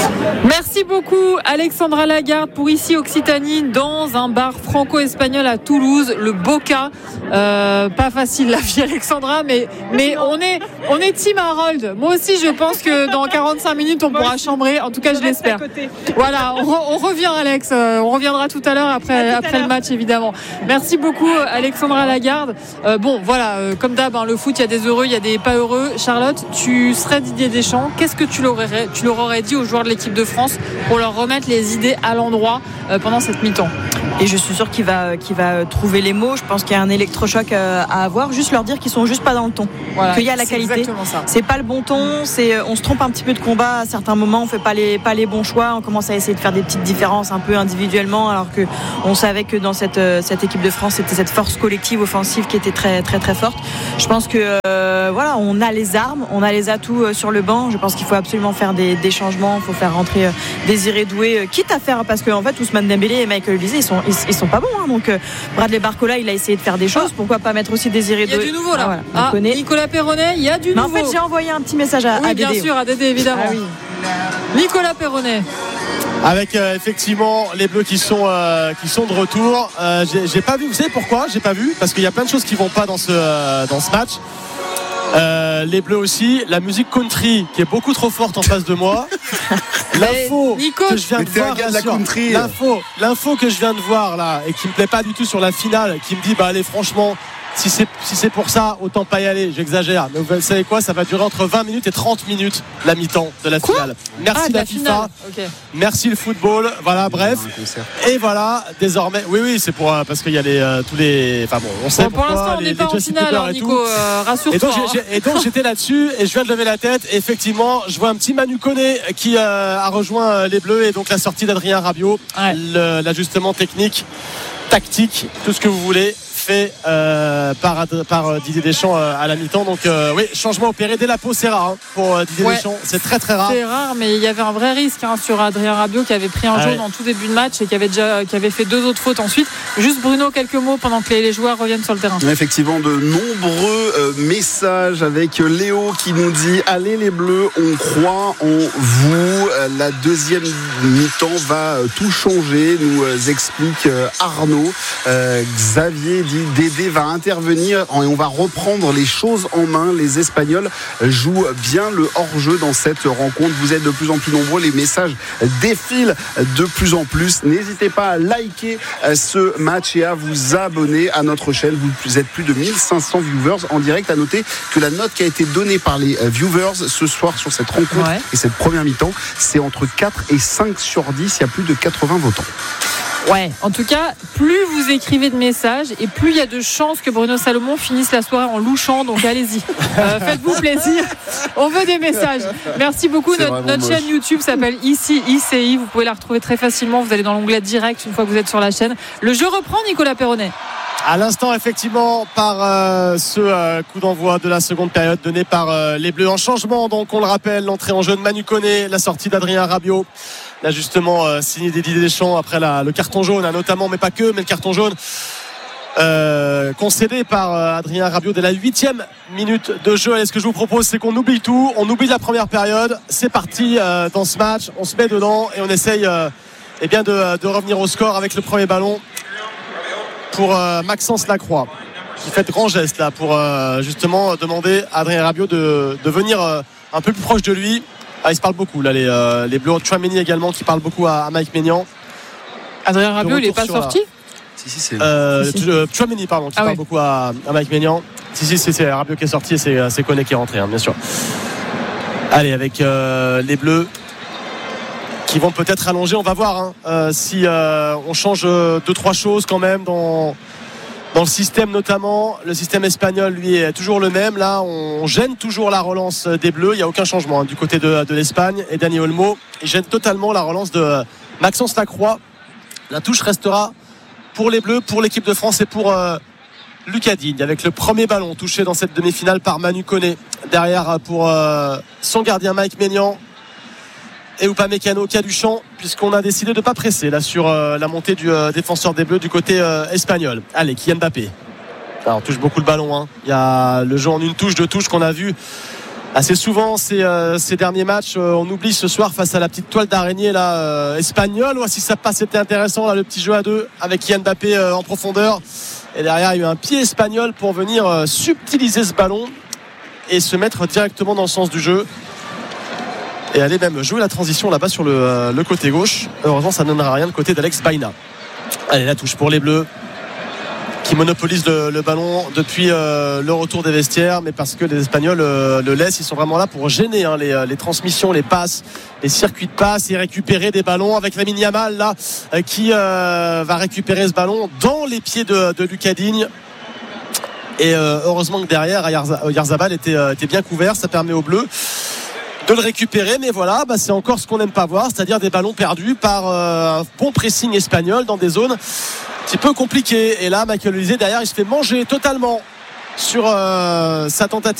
Speaker 3: Merci beaucoup Alexandra Lagarde pour Ici Occitanie, dans un bar franco-espagnol à Toulouse, le Boca. Euh, pas facile la vie Alexandra, mais, mais on est, on est team Harold. Moi aussi je pense que dans quarante-cinq minutes on pourra chambrer, en tout cas je l'espère. Voilà, on, re, on revient Alex, euh, on reviendra tout à l'heure après, après le match évidemment. Merci beaucoup Alexandra Lagarde. Euh, bon voilà, euh, comme d'hab hein, le foot, il y a des heureux, il y a des pas heureux. Charlotte, tu serais Didier Deschamps, qu'est-ce que tu leur aurais, tu leur aurais dit aux joueurs de l'équipe de France pour leur remettre les idées à l'endroit euh, pendant cette mi-temps?
Speaker 2: Et je suis sûre qu'il va, qu'il va trouver les mots. Je pense qu'il y a un électrochoc à avoir. Juste leur dire qu'ils sont juste pas dans le ton. Voilà, qu'il y a la qualité. C'est pas le bon ton. C'est, on se trompe un petit peu de combat à certains moments. On fait pas les, pas les bons choix. On commence à essayer de faire des petites différences un peu individuellement, alors que on savait que dans cette, cette équipe de France, c'était cette force collective offensive qui était très, très, très forte. Je pense que euh, voilà, on a les armes, on a les atouts sur le banc. Je pense qu'il faut absolument faire des, des changements. Il faut faire rentrer Désiré Doué, quitte à faire, parce qu'en fait, Ousmane Dembélé et Michael Olise, ils sont Ils, ils sont pas bons hein. Donc euh, Bradley Barcola, il a essayé de faire des choses. Pourquoi pas mettre aussi Désiré Doué?
Speaker 3: Il y a du nouveau là.
Speaker 2: Ah, voilà. ah,
Speaker 3: Nicolas Perronnet, il y a du
Speaker 2: Mais
Speaker 3: nouveau.
Speaker 2: En fait, j'ai envoyé un petit message à,
Speaker 3: oui,
Speaker 2: à Dédé.
Speaker 3: bien sûr, à Dédé évidemment. Ah, oui. Nicolas Perronnet.
Speaker 1: Avec euh, effectivement les Bleus qui sont euh, qui sont de retour. Euh, j'ai, j'ai pas vu. Vous savez pourquoi j'ai pas vu? Parce qu'il y a plein de choses qui vont pas dans ce euh, dans ce match. Euh, les Bleus aussi, la musique country qui est beaucoup trop forte en face de moi. L'info
Speaker 3: Nico,
Speaker 1: que je viens de voir,
Speaker 4: de la country.
Speaker 1: L'info, l'info que je viens de voir là et qui me plaît pas du tout sur la finale, qui me dit bah allez franchement. Si c'est, si c'est pour ça, autant pas y aller, j'exagère. Mais vous savez quoi, ça va durer entre vingt minutes et trente minutes la mi-temps de la
Speaker 3: quoi
Speaker 1: finale. Merci
Speaker 3: ah,
Speaker 1: la,
Speaker 3: la
Speaker 1: FIFA,
Speaker 3: okay.
Speaker 1: Merci le football. Voilà, bref. Et voilà, désormais, oui, oui, c'est pour parce qu'il y a les euh, tous les. Enfin bon, on sait
Speaker 3: bon,
Speaker 1: pourquoi.
Speaker 3: Pour l'instant, on n'est pas en finale, hein, Nico. Euh, rassure-toi.
Speaker 1: Et donc,
Speaker 3: hein.
Speaker 1: j'ai, et donc j'étais là-dessus et je viens de lever la tête. Et effectivement, je vois un petit Manu Koné qui euh, a rejoint les Bleus et donc la sortie d'Adrien Rabiot, ouais. le, l'ajustement technique, tactique, tout ce que vous voulez. Fait euh, par, par Didier Deschamps euh, à la mi-temps. Donc euh, oui, changement opéré dès la pause, c'est rare hein, pour euh, Didier ouais. Deschamps. C'est très très rare.
Speaker 3: C'est rare, mais il y avait un vrai risque hein, sur Adrien Rabiot qui avait pris un ah jaune ouais. en tout début de match et qui avait déjà qui avait fait deux autres fautes ensuite. Juste Bruno, quelques mots pendant que les, les joueurs reviennent sur le terrain.
Speaker 4: Effectivement, de nombreux euh, messages avec Léo qui nous dit allez les Bleus, on croit en vous. La deuxième mi-temps va tout changer, nous euh, explique euh, Arnaud. Euh, Xavier dit Dédé va intervenir et on va reprendre les choses en main. Les Espagnols jouent bien le hors-jeu dans cette rencontre. Vous êtes de plus en plus nombreux, les messages défilent de plus en plus. N'hésitez pas à liker ce match et à vous abonner à notre chaîne. Vous êtes plus de mille cinq cents viewers en direct. À noter que la note qui a été donnée par les viewers ce soir sur cette rencontre ouais. et cette première mi-temps, c'est entre quatre et cinq sur dix. Il y a plus de quatre-vingts votants.
Speaker 3: Ouais, en tout cas, plus vous écrivez de messages et plus il y a de chances que Bruno Salomon finisse la soirée en louchant. Donc allez-y, euh, faites-vous plaisir. On veut des messages. Merci beaucoup. Notre, notre chaîne YouTube s'appelle Ici I C I. Vous pouvez la retrouver très facilement. Vous allez dans l'onglet direct une fois que vous êtes sur la chaîne. Le jeu reprend, Nicolas Perronnet.
Speaker 1: À l'instant, effectivement, par euh, ce euh, coup d'envoi de la seconde période donné par euh, les Bleus en changement. Donc, on le rappelle, l'entrée en jeu de Manu Koné, la sortie d'Adrien Rabiot, l'ajustement euh, signé Didier Deschamps après la, le carton jaune, hein, notamment, mais pas que, mais le carton jaune euh, concédé par euh, Adrien Rabiot dès la huitième minute de jeu. Et ce que je vous propose, c'est qu'on oublie tout, on oublie la première période. C'est parti euh, dans ce match, on se met dedans et on essaye euh, eh bien de, de revenir au score avec le premier ballon. Pour euh, Maxence Lacroix qui fait de grands gestes là pour euh, justement demander à Adrien Rabiot de, de venir euh, un peu plus proche de lui. Ah, ils se parlent beaucoup là les, euh, les Bleus. Chouameni également qui parle beaucoup à, à Mike Maignan.
Speaker 3: Adrien Rabiot il n'est pas sorti la...
Speaker 1: Si si c'est euh, si, si. Euh, Chouameni pardon qui ah, parle oui. beaucoup à, à Mike Maignan. Si si c'est, c'est Rabiot qui est sorti et c'est, c'est Koné qui est rentré hein, bien sûr. Allez avec euh, les Bleus qui vont peut-être allonger. On va voir hein, euh, si euh, on change deux trois choses quand même dans dans le système, notamment le système espagnol lui est toujours le même. Là on gêne toujours la relance des Bleus, il n'y a aucun changement hein, du côté de, de l'Espagne. Et Dani Olmo il gêne totalement la relance de Maxence Lacroix. La touche restera pour les Bleus, pour l'équipe de France et pour euh, Lucas Digne, avec le premier ballon touché dans cette demi-finale par Manu Koné. Derrière pour euh, son gardien Mike Maignan et Upamecano qui a du champ, puisqu'on a décidé de ne pas presser là sur euh, la montée du euh, défenseur des Bleus du côté euh, espagnol. Allez, Kylian Mbappé. Alors, on touche beaucoup le ballon hein. Il y a le jeu en une touche, deux touches qu'on a vu assez souvent ces, euh, ces derniers matchs. Euh, on oublie ce soir face à la petite toile d'araignée là, euh, espagnole. Ou si ça passe, c'était intéressant là, le petit jeu à deux avec Kylian Mbappé euh, en profondeur. Et derrière, il y a eu un pied espagnol pour venir euh, subtiliser ce ballon et se mettre directement dans le sens du jeu. Et aller même jouer la transition là-bas sur le, euh, le côté gauche. Heureusement ça ne donnera rien de côté d'Alex Baena. Allez, la touche pour les Bleus qui monopolisent le, le ballon depuis euh, le retour des vestiaires, mais parce que les Espagnols euh, le laissent. Ils sont vraiment là pour gêner hein, les, les transmissions, les passes, les circuits de passes et récupérer des ballons avec Lamine Yamal là euh, qui euh, va récupérer ce ballon dans les pieds de, de Lucas Digne. Et euh, heureusement que derrière Oyarzabal était, euh, était bien couvert. Ça permet aux Bleus de le récupérer, mais voilà bah c'est encore ce qu'on n'aime pas voir, c'est-à-dire des ballons perdus par euh, un bon pressing espagnol dans des zones un petit peu compliquées. Et là Michael Olise derrière il se fait manger totalement sur euh, sa tentative